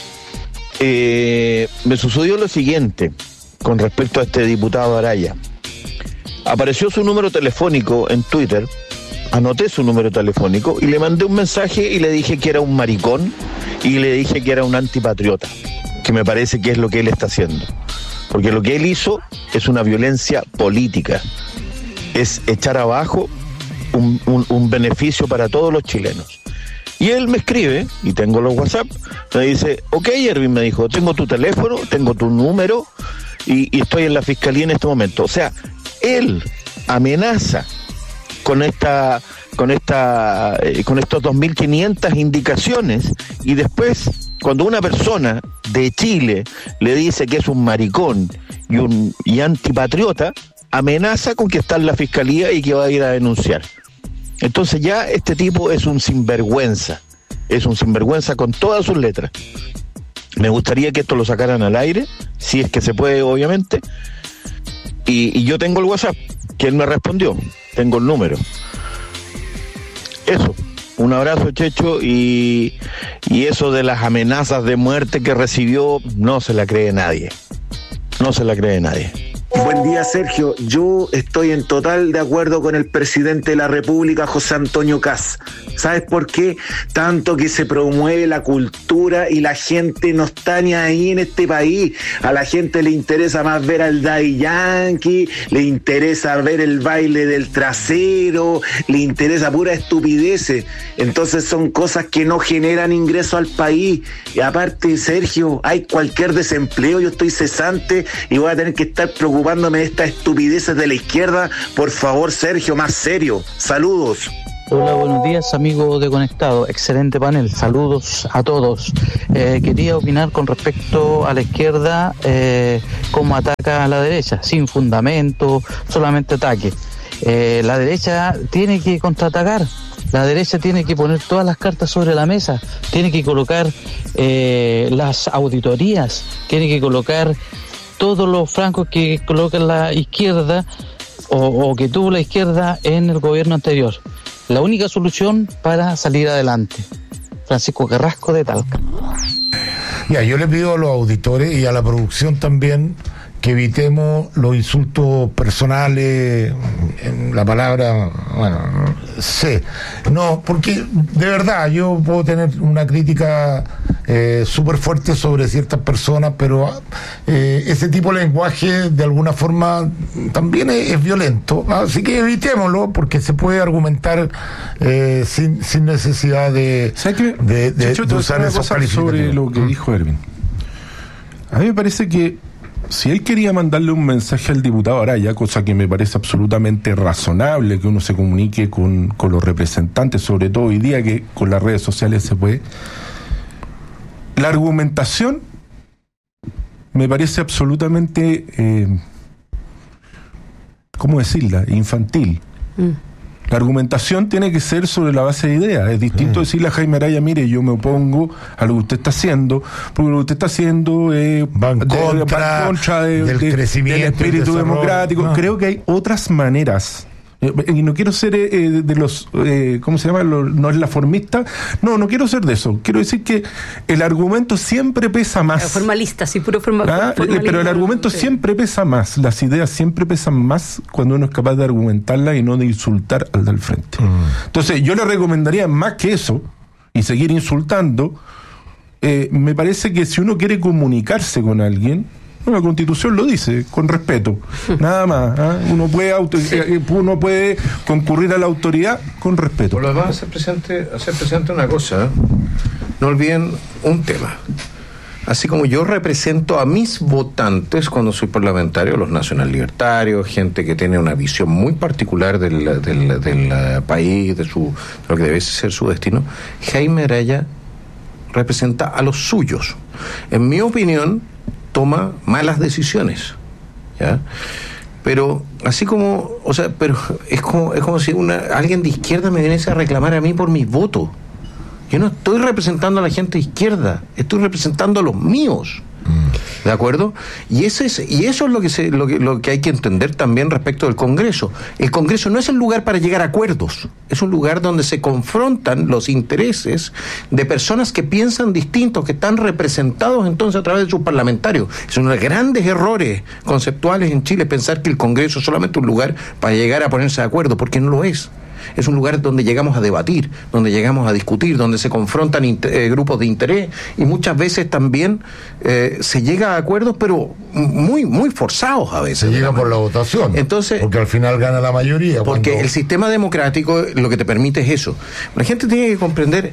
Eh, me sucedió lo siguiente con respecto a este diputado Araya. Apareció su número telefónico en Twitter, anoté su número telefónico y le mandé un mensaje y le dije que era un maricón y le dije que era un antipatriota, que me parece que es lo que él está haciendo. Porque lo que él hizo es una violencia política, es echar abajo un, un, un beneficio para todos los chilenos. Y él me escribe, y tengo los WhatsApp, me dice, ok Erwin, me dijo, tengo tu teléfono, tengo tu número, y, y estoy en la fiscalía en este momento. O sea, él amenaza con esta, con esta, eh, con estos dos mil quinientas indicaciones, y después, cuando una persona de Chile le dice que es un maricón y un y antipatriota, amenaza con que está en la fiscalía y que va a ir a denunciar. Entonces ya este tipo es un sinvergüenza, es un sinvergüenza con todas sus letras. Me gustaría que esto lo sacaran al aire, si es que se puede, obviamente, y, y yo tengo el WhatsApp, que él me respondió, tengo el número. Eso, un abrazo Checho, y, y eso de las amenazas de muerte que recibió, no se la cree nadie, no se la cree nadie. Buen día, Sergio. Yo estoy en total de acuerdo con el presidente de la República, José Antonio Kast. ¿Sabes por qué? Tanto que se promueve la cultura y la gente no está ni ahí en este país. A la gente le interesa más ver al Daddy Yankee, le interesa ver el baile del trasero, le interesa pura estupideces. Entonces son cosas que no generan ingreso al país. Y aparte, Sergio, hay cualquier desempleo, yo estoy cesante y voy a tener que estar preocupándome de estas estupideces de la izquierda. Por favor, Sergio, más serio. Saludos. Hola, buenos días, amigos de Conectado. Excelente panel. Saludos a todos. Eh, quería opinar con respecto a la izquierda, eh, cómo ataca a la derecha, sin fundamento, solamente ataque. Eh, la derecha tiene que contraatacar. La derecha tiene que poner todas las cartas sobre la mesa, tiene que colocar eh, las auditorías, tiene que colocar todos los francos que coloca la izquierda o, o que tuvo la izquierda en el gobierno anterior. La única solución para salir adelante. Francisco Carrasco de Talca. Ya, yo le pido a los auditores y a la producción también que evitemos los insultos personales, en la palabra, bueno, sé. No, porque de verdad yo puedo tener una crítica eh, súper fuerte sobre ciertas personas, pero eh, ese tipo de lenguaje de alguna forma también es, es violento, así que evitémoslo porque se puede argumentar eh, sin, sin necesidad de, de, de, Chicho, de usar esos calificativos. Sobre lo que dijo Erwin. A mí me parece que si él quería mandarle un mensaje al diputado Araya, cosa que me parece absolutamente razonable que uno se comunique con, con los representantes, sobre todo hoy día que con las redes sociales se puede, la argumentación me parece absolutamente, eh, ¿cómo decirla?, infantil. Mm. La argumentación tiene que ser sobre la base de ideas. Es distinto mm. decirle a Jaime Araya, mire, yo me opongo a lo que usted está haciendo, porque lo que usted está haciendo eh, va en contra, de, va en contra de, del de, crecimiento, del espíritu del democrático. No. Creo que hay otras maneras. Y no quiero ser eh, de los, eh, ¿cómo se llama? Los, no es la formista. No, no quiero ser de eso. Quiero decir que el argumento siempre pesa más. Formalista, sí, puro forma, ¿Ah? Pero el argumento sí. siempre pesa más. Las ideas siempre pesan más cuando uno es capaz de argumentarlas y no de insultar al del frente. Mm. Entonces, yo le recomendaría más que eso y seguir insultando. Eh, me parece que si uno quiere comunicarse con alguien, la Constitución lo dice, con respeto, nada más. ¿eh? Uno puede auto, eh, uno puede concurrir a la autoridad con respeto. Por lo demás, hacer presente, hacer presente una cosa, ¿eh? No olviden un tema. Así como yo represento a mis votantes cuando soy parlamentario, los nacional libertarios, gente que tiene una visión muy particular del, del, del país, de, su, de lo que debe ser su destino, Jaime Araya representa a los suyos. En mi opinión, toma malas decisiones, ¿ya? Pero así como, o sea, pero es como es como si una alguien de izquierda me viniese a reclamar a mí por mis votos. Yo no estoy representando a la gente de izquierda, estoy representando a los míos. ¿De acuerdo? Y ese es, y eso es lo que se, lo que lo que hay que entender también respecto del Congreso. El Congreso no es el lugar para llegar a acuerdos, es un lugar donde se confrontan los intereses de personas que piensan distintos, que están representados entonces a través de sus parlamentarios. Es uno de los grandes errores conceptuales en Chile pensar que el Congreso es solamente un lugar para llegar a ponerse de acuerdo, porque no lo es. Es un lugar donde llegamos a debatir, donde llegamos a discutir, donde se confrontan inter, eh, grupos de interés y muchas veces también eh, se llega a acuerdos, pero muy muy forzados a veces. Se llega por la votación. Entonces, porque al final gana la mayoría. Porque cuando... el sistema democrático lo que te permite es eso. La gente tiene que comprender,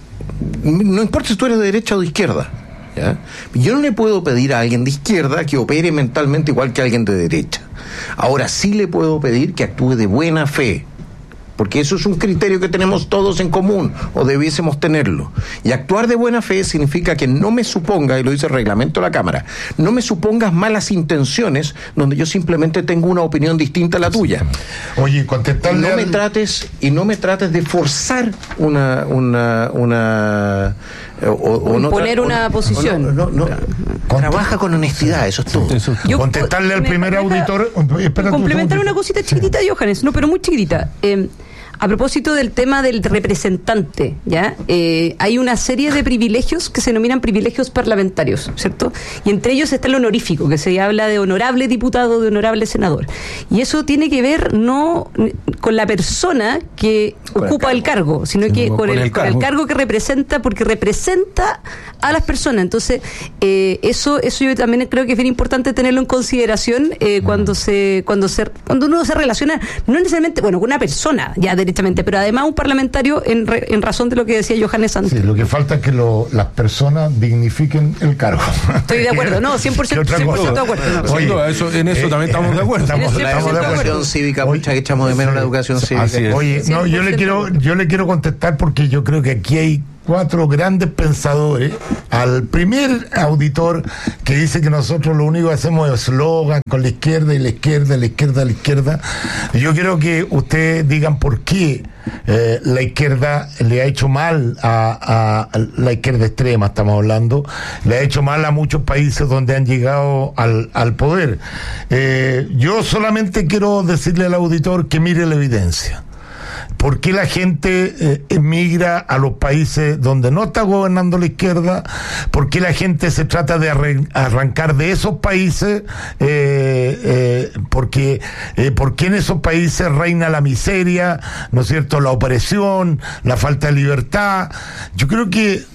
no importa si tú eres de derecha o de izquierda, ¿ya? Yo no le puedo pedir a alguien de izquierda que opere mentalmente igual que a alguien de derecha. Ahora sí le puedo pedir que actúe de buena fe, porque eso es un criterio que tenemos todos en común, o debiésemos tenerlo. Y actuar de buena fe significa que no me suponga, y lo dice el reglamento de la Cámara, no me supongas malas intenciones donde yo simplemente tengo una opinión distinta a la tuya. Oye, contestarle no al... me trates y no me trates de forzar una una una o, o no poner tra- una o, posición. O no, no, no. Trabaja con honestidad, eso es todo. Eso es todo. Contestarle al primer auditor. Complementar una cosita chiquitita, Johannes, no, pero muy chiquitita. Eh, a propósito del tema del representante, ¿ya? Eh, hay una serie de privilegios que se denominan privilegios parlamentarios, ¿cierto? Y entre ellos está el honorífico, que se habla de honorable diputado, de honorable senador. Y eso tiene que ver no con la persona que con ocupa el cargo, el cargo sino sí, que con, con, el, el cargo. con el cargo que representa, porque representa a las personas. Entonces, eh, eso eso yo también creo que es bien importante tenerlo en consideración eh, mm. cuando se cuando se cuando uno se relaciona, no necesariamente, bueno, con una persona, ya directamente, pero además un parlamentario en, re, en razón de lo que decía Johannes antes. Sí, lo que falta es que lo, las personas dignifiquen el cargo. Estoy de acuerdo, no, cien por ciento, cien por ciento de acuerdo. No. Oye, eso, en eso eh, también estamos de acuerdo. Estamos, la estamos de acuerdo. Educación cívica, mucha que echamos de menos la educación cívica. Así es. Oye, no, yo le quiero, yo le quiero contestar porque yo creo que aquí hay cuatro grandes pensadores. Al primer auditor que dice que nosotros lo único que hacemos es eslogan con la izquierda y la izquierda, la izquierda, la izquierda. Yo quiero que ustedes digan por qué eh, la izquierda le ha hecho mal a, a la izquierda extrema, estamos hablando, le ha hecho mal a muchos países donde han llegado al, al poder. Eh, yo solamente quiero decirle al auditor que mire la evidencia. ¿Por qué la gente eh, emigra a los países donde no está gobernando la izquierda? ¿Por qué la gente se trata de arran- arrancar de esos países? Eh, eh, porque, eh, ¿Por qué en esos países reina la miseria, ¿no es cierto?, la opresión, la falta de libertad. Yo creo que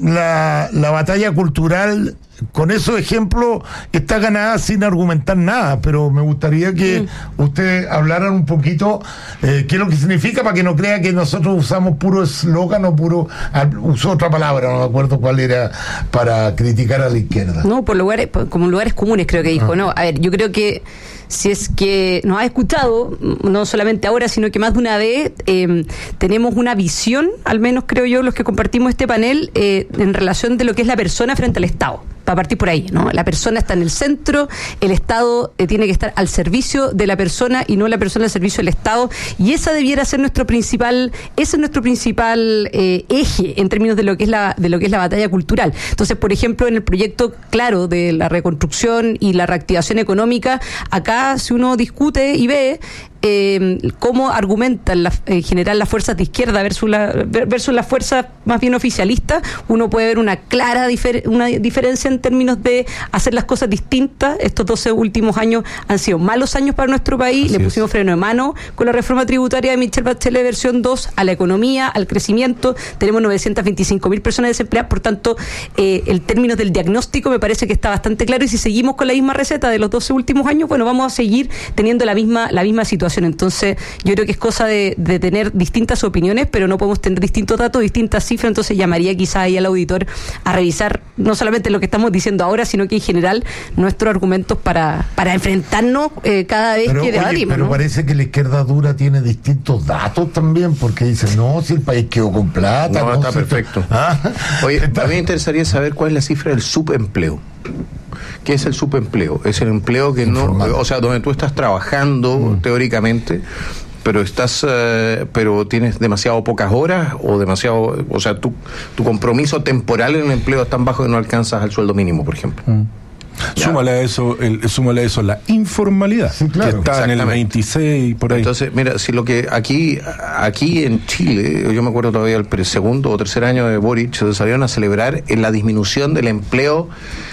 la, la batalla cultural, con esos ejemplos, está ganada sin argumentar nada, pero me gustaría que mm. ustedes hablaran un poquito eh, qué es lo que significa, para que no crea que nosotros usamos puro eslogan o puro, usó otra palabra, no me acuerdo cuál era, para criticar a la izquierda. No, por lugares, como lugares comunes creo que dijo, ah. no, a ver, yo creo que si es que nos ha escuchado, no solamente ahora, sino que más de una vez, eh, tenemos una visión, al menos creo yo, los que compartimos este panel, eh, en relación de lo que es la persona frente al Estado. Para partir por ahí, ¿no? La persona está en el centro, el Estado eh, tiene que estar al servicio de la persona y no la persona al servicio del Estado, y esa debiera ser nuestro principal, ese es nuestro principal eh, eje en términos de lo que es la de lo que es la batalla cultural. Entonces, por ejemplo, en el proyecto claro de la reconstrucción y la reactivación económica, acá si uno discute y ve Eh, cómo argumentan la, en general las fuerzas de izquierda versus, la, versus las fuerzas más bien oficialistas, uno puede ver una clara difer, una diferencia en términos de hacer las cosas distintas. Estos doce últimos años han sido malos años para nuestro país. Así Le pusimos es. freno de mano con la reforma tributaria de Michelle Bachelet versión dos a la economía, al crecimiento. Tenemos novecientas veinticinco mil personas desempleadas, por tanto eh, el término del diagnóstico me parece que está bastante claro, y si seguimos con la misma receta de los doce últimos años, bueno, vamos a seguir teniendo la misma, la misma situación. Entonces, yo creo que es cosa de, de tener distintas opiniones, pero no podemos tener distintos datos, distintas cifras. Entonces, llamaría quizá ahí al auditor a revisar no solamente lo que estamos diciendo ahora, sino que en general nuestros argumentos para, para enfrentarnos eh, cada vez pero, que debatimos. Oye, pero ¿no? Parece que la izquierda dura tiene distintos datos también, porque dice, no, si el país quedó con plata. No, no está si perfecto. Está... ¿Ah? Oye, a mí me interesaría saber cuál es la cifra del subempleo. ¿Qué es el subempleo? Es el empleo que Informal. no, o sea, donde tú estás trabajando mm. teóricamente, pero estás, eh, pero tienes demasiado pocas horas o demasiado, o sea, tu tu compromiso temporal en el empleo es tan bajo que no alcanzas al sueldo mínimo, por ejemplo. Mm. Súmale a eso, el, súmale a eso la informalidad, sí, claro, que está en el veintiséis por ahí. Entonces, mira, si lo que aquí, aquí en Chile, yo me acuerdo todavía el segundo o tercer año de Boric, se salieron a celebrar en la disminución del empleo.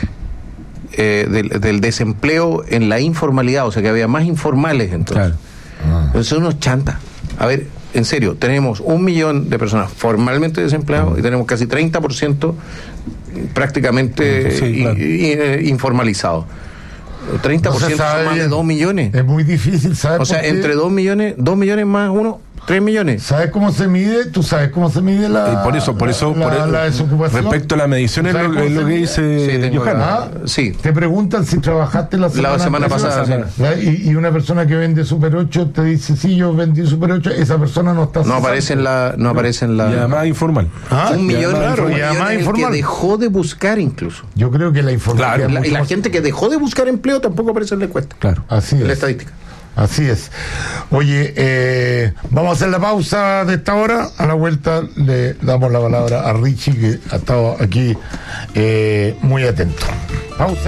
Eh, del, del desempleo en la informalidad, o sea que había más informales entonces. Claro. Ah. Entonces son unos chantas. A ver, en serio, tenemos un millón de personas formalmente desempleados ah. y tenemos casi treinta por ciento prácticamente sí, claro. i, i, informalizados. treinta por ciento no son más de dos millones. Es muy difícil, ¿sabes? O sea, entre dos millones, dos millones más uno, tres millones. ¿Sabes cómo se mide? ¿Tú sabes cómo se mide la y por eso, por eso, la, por la, la desocupación? Respecto a la medición es lo, es lo que dice sí, Johanna. Ah, sí. Te preguntan si trabajaste la semana, la semana pasada. Semana. Sí. Y, y una persona que vende Super ocho te dice, sí, yo vendí Super ocho, esa persona no está... No aparece en la... No aparece en la... Y además informal. Ah, un millón, claro, y además informal. Que dejó de buscar incluso. Yo creo que la informalidad... Claro, la, y la más... gente que dejó de buscar empleo tampoco aparece en la encuesta. Claro. Así es. La estadística. Así es. Oye, eh, vamos a hacer la pausa de esta hora. A la vuelta le damos la palabra a Richie, que ha estado aquí eh, muy atento. Pausa.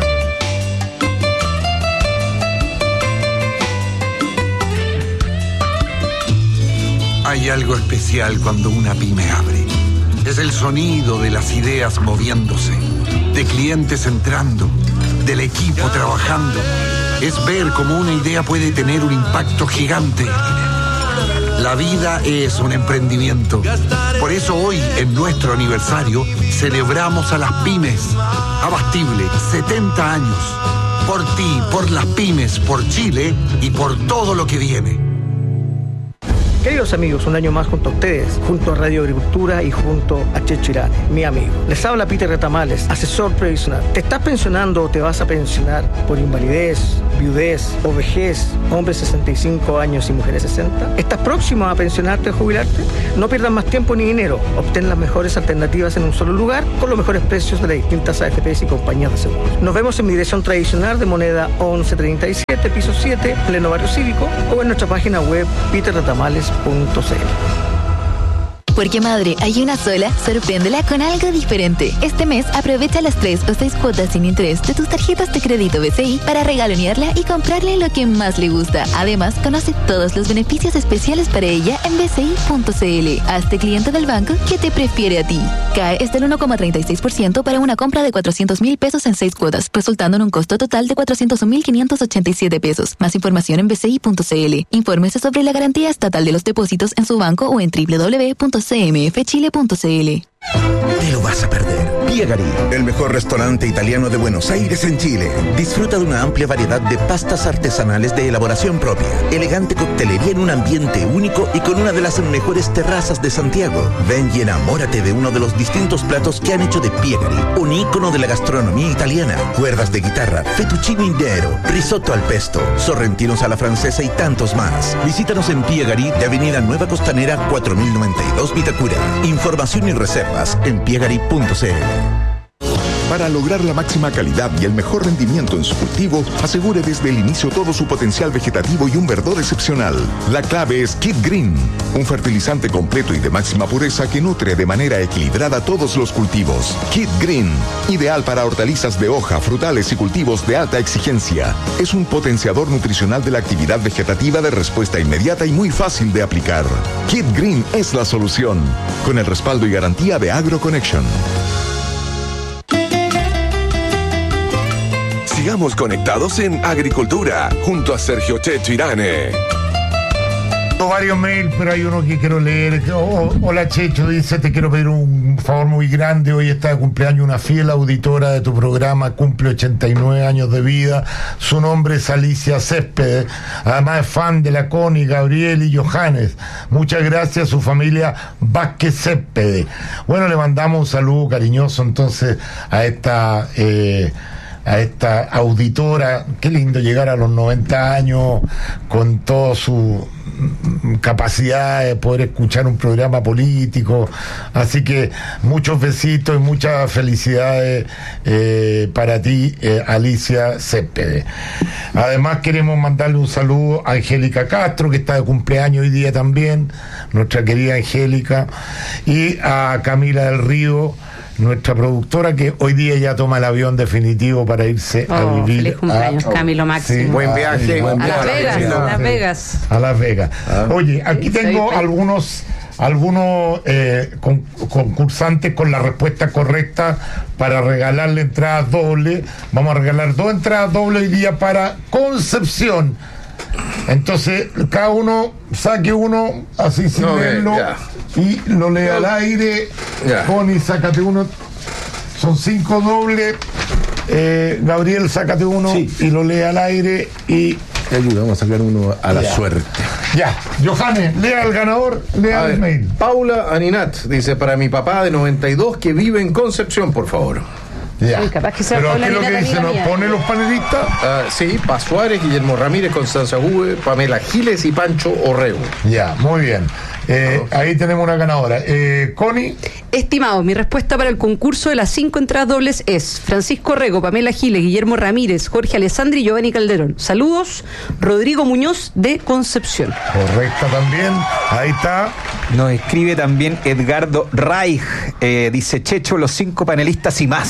Hay Hay algo especial cuando una pyme abre. Es el sonido de las ideas moviéndose, de clientes entrando, del equipo trabajando. Es ver cómo una idea puede tener un impacto gigante. La vida es un emprendimiento. Por eso hoy, en nuestro aniversario, celebramos a las pymes. Abastible, setenta años. Por ti, por las pymes, por Chile y por todo lo que viene. Queridos amigos, un año más junto a ustedes, junto a Radio Agricultura y junto a Checho Irane, mi amigo. Les habla Peter Retamales, asesor previsional. ¿Te estás pensionando o te vas a pensionar por invalidez, viudez o vejez, hombres sesenta y cinco años y mujeres sesenta? ¿Estás próximo a pensionarte o jubilarte? No pierdas más tiempo ni dinero. Obtén las mejores alternativas en un solo lugar con los mejores precios de las distintas A F Pes y compañías de seguros. Nos vemos en mi dirección tradicional de moneda once treinta y siete, piso siete, pleno barrio cívico, o en nuestra página web peter retamales punto c l. Porque madre, hay una sola, sorpréndela con algo diferente. Este mes aprovecha las tres o seis cuotas sin interés de tus tarjetas de crédito B C I para regalonearla y comprarle lo que más le gusta. Además, conoce todos los beneficios especiales para ella en b c i punto c l. Hazte cliente del banco que te prefiere a ti. C A E es del uno coma treinta y seis por ciento para una compra de cuatrocientos mil pesos en seis cuotas, resultando en un costo total de cuatrocientos mil quinientos ochenta y siete pesos. Más información en b c i punto c l. Infórmese sobre la garantía estatal de los depósitos en su banco o en w w w punto c m f chile punto c l. Te lo vas a perder. Piegari, el mejor restaurante italiano de Buenos Aires en Chile. Disfruta de una amplia variedad de pastas artesanales de elaboración propia, elegante coctelería en un ambiente único y con una de las mejores terrazas de Santiago. Ven y enamórate de uno de los distintos platos que han hecho de Piegari un ícono de la gastronomía italiana. Cuerdas de guitarra, fettuccine intero, risotto al pesto, sorrentinos a la francesa y tantos más. Visítanos en Piegari de Avenida Nueva Costanera cuatro mil noventa y dos Vitacura. Información y reservas en piegari punto c l. Para lograr la máxima calidad y el mejor rendimiento en su cultivo, asegure desde el inicio todo su potencial vegetativo y un verdor excepcional. La clave es Kid Green, un fertilizante completo y de máxima pureza que nutre de manera equilibrada todos los cultivos. Kid Green, ideal para hortalizas de hoja, frutales y cultivos de alta exigencia. Es un potenciador nutricional de la actividad vegetativa de respuesta inmediata y muy fácil de aplicar. Kid Green es la solución, con el respaldo y garantía de AgroConnection. Sigamos conectados en Agricultura, junto a Sergio Checho Irane. Tengo varios mails, pero hay uno que quiero leer. Oh, hola Checho, dice, te quiero pedir un favor muy grande. Hoy está de cumpleaños una fiel auditora de tu programa, cumple ochenta y nueve años de vida. Su nombre es Alicia Céspedes, además es fan de la Connie, Gabriel y Johannes. Muchas gracias a su familia Vázquez Céspedes. Bueno, le mandamos un saludo cariñoso entonces a esta... Eh, a esta auditora. Qué lindo llegar a los noventa años con toda su capacidad de poder escuchar un programa político. Así que muchos besitos y muchas felicidades eh, para ti, eh, Alicia Céspedes. Además queremos mandarle un saludo a Angélica Castro, que está de cumpleaños hoy día también, nuestra querida Angélica, y a Camila del Río, nuestra productora, que hoy día ya toma el avión definitivo para irse oh, a vivir. Feliz cumpleaños, a, Camilo Máximo. Sí, buen viaje. A, buen a, viaje. Las Vegas, a Las Vegas. A Las Vegas. Ah. Oye, aquí tengo algunos algunos eh, con, concursantes con la respuesta correcta para regalarle entradas dobles. Vamos a regalar dos entradas dobles hoy día para Concepción. Entonces, cada uno saque uno así sin no, leerlo yeah. y lo lee al aire. Yeah. Connie, sácate uno. Son cinco dobles. Eh, Gabriel, sácate uno sí. y lo lee al aire. Y te ayudamos a sacar uno a la yeah. suerte. Ya, Johannes, lea al ganador, lea el mail. Paula Aninat dice: para mi papá de noventa y dos que vive en Concepción, por favor. Ya. Sí, capaz que sea. Pero ¿qué es lo que dice? ¿Nos pone los panelistas? Uh, sí, Paz Suárez, Guillermo Ramírez, Constanza Hube, Pamela Giles y Pancho Orrego. Ya, muy bien. Eh, oh. Ahí tenemos una ganadora. Eh, Connie. Estimados, mi respuesta para el concurso de las cinco entradas dobles es Francisco Orrego, Pamela Giles, Guillermo Ramírez, Jorge Alessandri y Giovanni Calderón. Saludos, Rodrigo Muñoz de Concepción. Correcta también. Ahí está. Nos escribe también Edgardo Reich. Eh, dice: Checho, los cinco panelistas y más.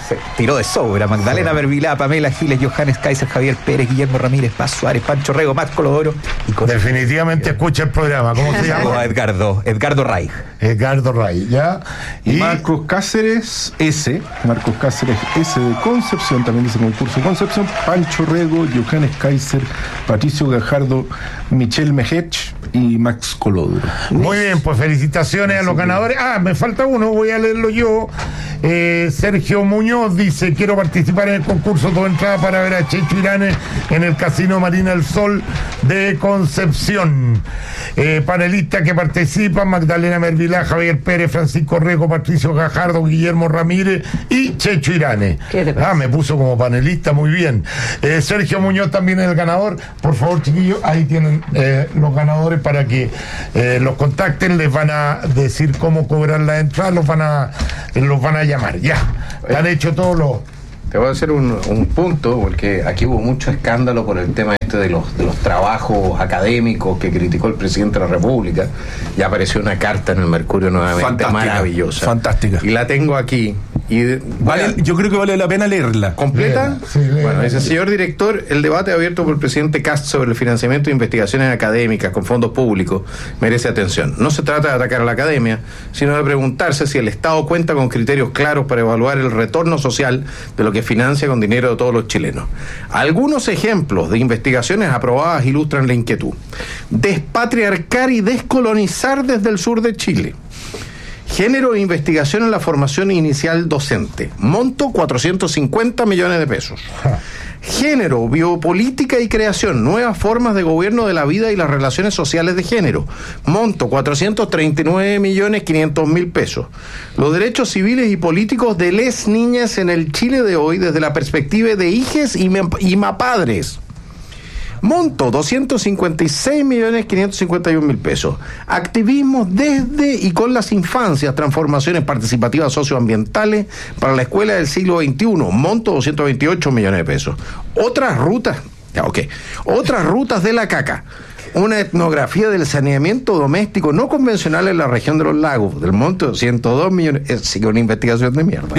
Se tiró de sobra. Magdalena Mervilá, Pamela Giles, Johannes Kaiser, Javier Pérez, Guillermo Ramírez, Paz Suárez, Pancho Rego, Max Colodoro. Y con definitivamente escucha el programa. ¿Cómo se llama? Edgardo, Edgardo Ray. Edgardo Ray, ¿ya? Y, y Marcos Cáceres S, Marcos Cáceres S de Concepción, también dice concurso Concepción, Pancho Rego, Johannes Kaiser, Patricio Gajardo, Michelle Mejech y Max Colodoro. Muy bien, pues felicitaciones a los ganadores. Ah, me falta uno, voy a leerlo yo. Eh, Sergio Muñoz dice: quiero participar en el concurso, toda entrada para ver a Checho Irane en el Casino Marina del Sol de Concepción. Eh, panelistas que participan: Magdalena Mervilá, Javier Pérez, Francisco Rego, Patricio Gajardo, Guillermo Ramírez y Checho Irane. Ah, me puso como panelista, muy bien. Eh, Sergio Muñoz también es el ganador. Por favor, chiquillos, ahí tienen eh, los ganadores para que eh, los contacten, les van a decir cómo cobrar la entrada, los van a los van a llamar. Ya, han hecho todos los... Te voy a hacer un, un punto, porque aquí hubo mucho escándalo por el tema este de los, de los trabajos académicos que criticó el presidente de la República. Ya apareció una carta en el Mercurio nuevamente, fantástica, maravillosa. Fantástica. Y la tengo aquí. Y de, vale, yo creo que vale la pena leerla. ¿Completa? Sí, léela. Bueno, dice: señor director, el debate abierto por el presidente Cast sobre el financiamiento de investigaciones académicas con fondos públicos merece atención. No se trata de atacar a la academia, sino de preguntarse si el Estado cuenta con criterios claros para evaluar el retorno social de lo que financia con dinero de todos los chilenos. Algunos ejemplos de investigaciones aprobadas ilustran la inquietud. Despatriarcar y descolonizar desde el sur de Chile. Género e investigación en la formación inicial docente. Monto cuatrocientos cincuenta millones de pesos. Género, biopolítica y creación. Nuevas formas de gobierno de la vida y las relaciones sociales de género. Monto cuatrocientos treinta y nueve millones quinientos mil pesos. Los derechos civiles y políticos de les niñas en el Chile de hoy desde la perspectiva de hijes y, y mapadres. Monto doscientos cincuenta y seis millones quinientos cincuenta y un mil pesos. Activismo desde y con las infancias, transformaciones participativas socioambientales para la escuela del siglo veintiuno. Monto doscientos veintiocho millones de pesos. Otras rutas, ya, ok. Otras rutas de la caca. Una etnografía del saneamiento doméstico no convencional en la región de los lagos, del monto de ciento dos millones. Es sí, una investigación de mierda.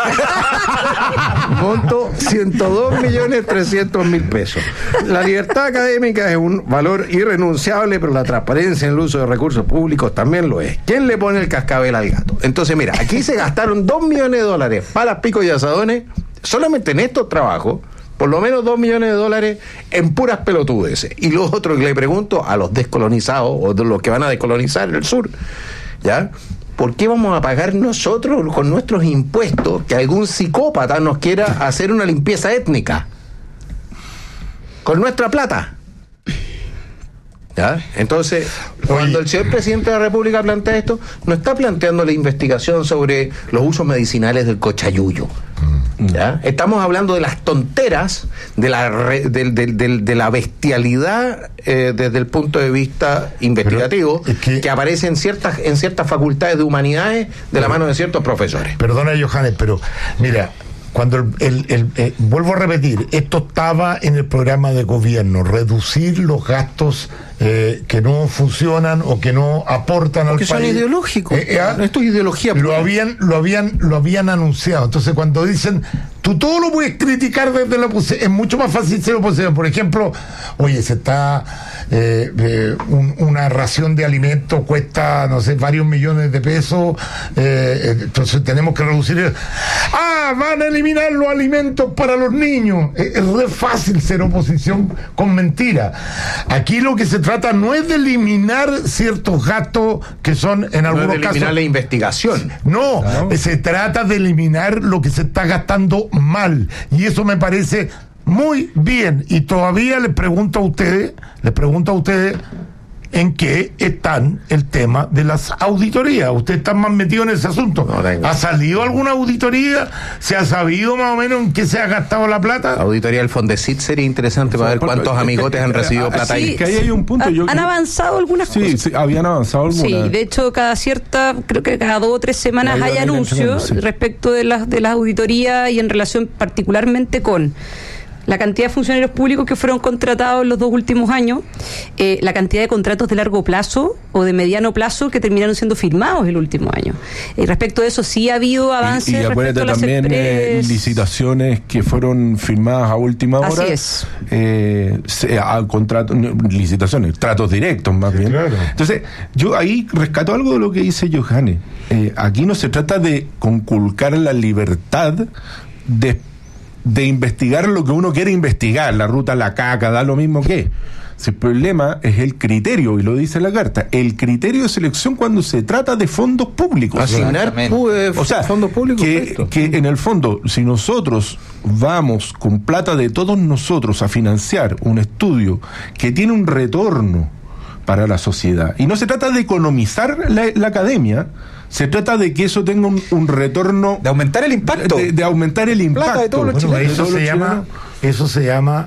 Monto ciento dos millones trescientos mil pesos. La libertad académica es un valor irrenunciable, pero la transparencia en el uso de recursos públicos también lo es. ¿Quién le pone el cascabel al gato? Entonces, mira, aquí se gastaron dos millones de dólares para picos y asadones solamente en estos trabajos. Por lo menos dos millones de dólares en puras pelotudeces. Y lo otro que le pregunto a los descolonizados, o de los que van a descolonizar el sur, ¿ya? ¿Por qué vamos a pagar nosotros con nuestros impuestos que algún psicópata nos quiera hacer una limpieza étnica? Con nuestra plata. ¿Ya? Entonces, cuando el señor presidente de la República plantea esto, no está planteando la investigación sobre los usos medicinales del cochayuyo. ¿Ya? Estamos hablando de las tonteras, de la re, de, de, de, de la bestialidad eh, desde el punto de vista investigativo, es que, que aparece en ciertas, en ciertas facultades de humanidades de pero, la mano de ciertos profesores. Perdona, Johannes, pero mira, cuando el, el, el eh, vuelvo a repetir, esto estaba en el programa de gobierno, reducir los gastos eh, que no funcionan o que no aportan Porque al son país. Son ideológicos. Eh, eh, Esto es ideología. Lo habían, lo habían, lo habían anunciado. Entonces, cuando dicen tú todo lo puedes criticar desde la oposición, es mucho más fácil ser oposición. Por ejemplo, oye, se está eh, eh, un, una ración de alimentos cuesta, no sé, varios millones de pesos, eh, entonces tenemos que reducir. Ah, van a eliminar los alimentos para los niños. Es, es re fácil ser oposición con mentira. Aquí lo que se trata no es de eliminar ciertos gastos que son en algunos no es de eliminar casos la investigación. No, no, se trata de eliminar lo que se está gastando mal, y eso me parece muy bien. Y todavía les pregunto a ustedes, les pregunto a ustedes en qué están el tema de las auditorías. Ustedes están más metidos en ese asunto. No, ¿ha salido alguna auditoría? ¿Se ha sabido más o menos en qué se ha gastado la plata? Auditoría del Fondesit sería interesante, o sea, para ver cuántos amigotes han recibido plata ahí. Sí, que ahí hay un punto. Yo, ¿Han yo, avanzado algunas sí, cosas? Sí, habían avanzado algunas. Sí, de hecho, cada cierta, creo que cada dos o tres semanas hay anuncios sí. respecto de las, de las auditorías y en relación particularmente con la cantidad de funcionarios públicos que fueron contratados en los dos últimos años, eh, la cantidad de contratos de largo plazo o de mediano plazo que terminaron siendo firmados el último año. Y respecto a eso sí ha habido avances. Y, y acuérdate también eh, licitaciones que fueron firmadas a última hora. Así es. Eh, se, a contrato, licitaciones, tratos directos más bien. Claro. Entonces, yo ahí rescato algo de lo que dice Johannes. Eh, aquí no se trata de conculcar la libertad de de investigar lo que uno quiere investigar, la ruta La Caca, da lo mismo que. Si el problema es el criterio, y lo dice la carta, el criterio de selección cuando se trata de fondos públicos. Asignar pu- o sea, fondos públicos. Que, que en el fondo, si nosotros vamos con plata de todos nosotros a financiar un estudio que tiene un retorno para la sociedad, y no se trata de economizar la, la academia, se trata de que eso tenga un, un retorno... De aumentar el impacto. De, de aumentar el impacto. Plata de todos los bueno, chilenos. eso, todos se los llama, chilenos. eso se llama...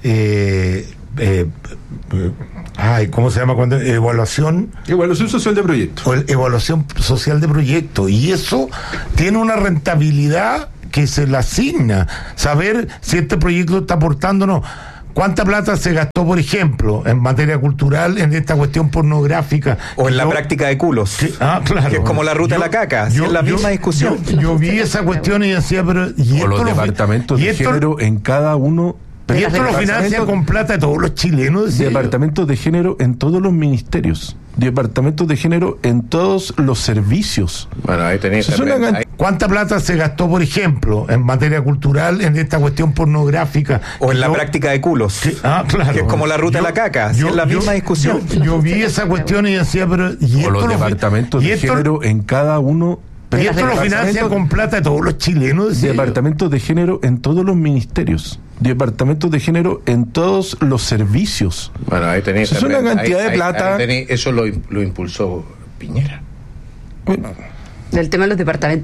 Eh, eh, eh, ay, ¿cómo se llama? Cuando evaluación... Evaluación social de proyecto. O el- evaluación social de proyecto. Y eso tiene una rentabilidad que se le asigna. Saber si este proyecto está aportando o no. ¿Cuánta plata se gastó, por ejemplo, en materia cultural en esta cuestión pornográfica? O en la Yo- práctica de culos. que, ah, claro. Que es como la ruta Yo- de la caca. yo- es la yo- misma discusión. Yo, yo vi esa cuestión y decía, pero... ¿y O los esto lo fi- departamentos y de esto- género en cada uno. Y esto lo financia con plata de todos los chilenos. decía yo. Departamentos de género en todos los ministerios. Departamentos de género en todos los servicios. Bueno, ahí tenéis Eso es una también- can- ahí- ¿Cuánta plata se gastó, por ejemplo, en materia cultural en esta cuestión pornográfica? O en la Yo- práctica de culos. que- ah, claro. Que es como la ruta de la caca. Es la misma discusión. Yo, yo vi esa cuestión y decía, pero... ¿y O esto los lo fi- departamentos y de esto- género en cada uno. y esto lo financia con plata de todos los chilenos. decía yo. Departamentos de género en todos los ministerios. Departamentos de género en todos los servicios. Bueno, ahí tenéis Eso es una también- cantidad ahí- de ahí- plata. ahí tenéis- eso lo, lo impulsó Piñera. Del tema de los departamentos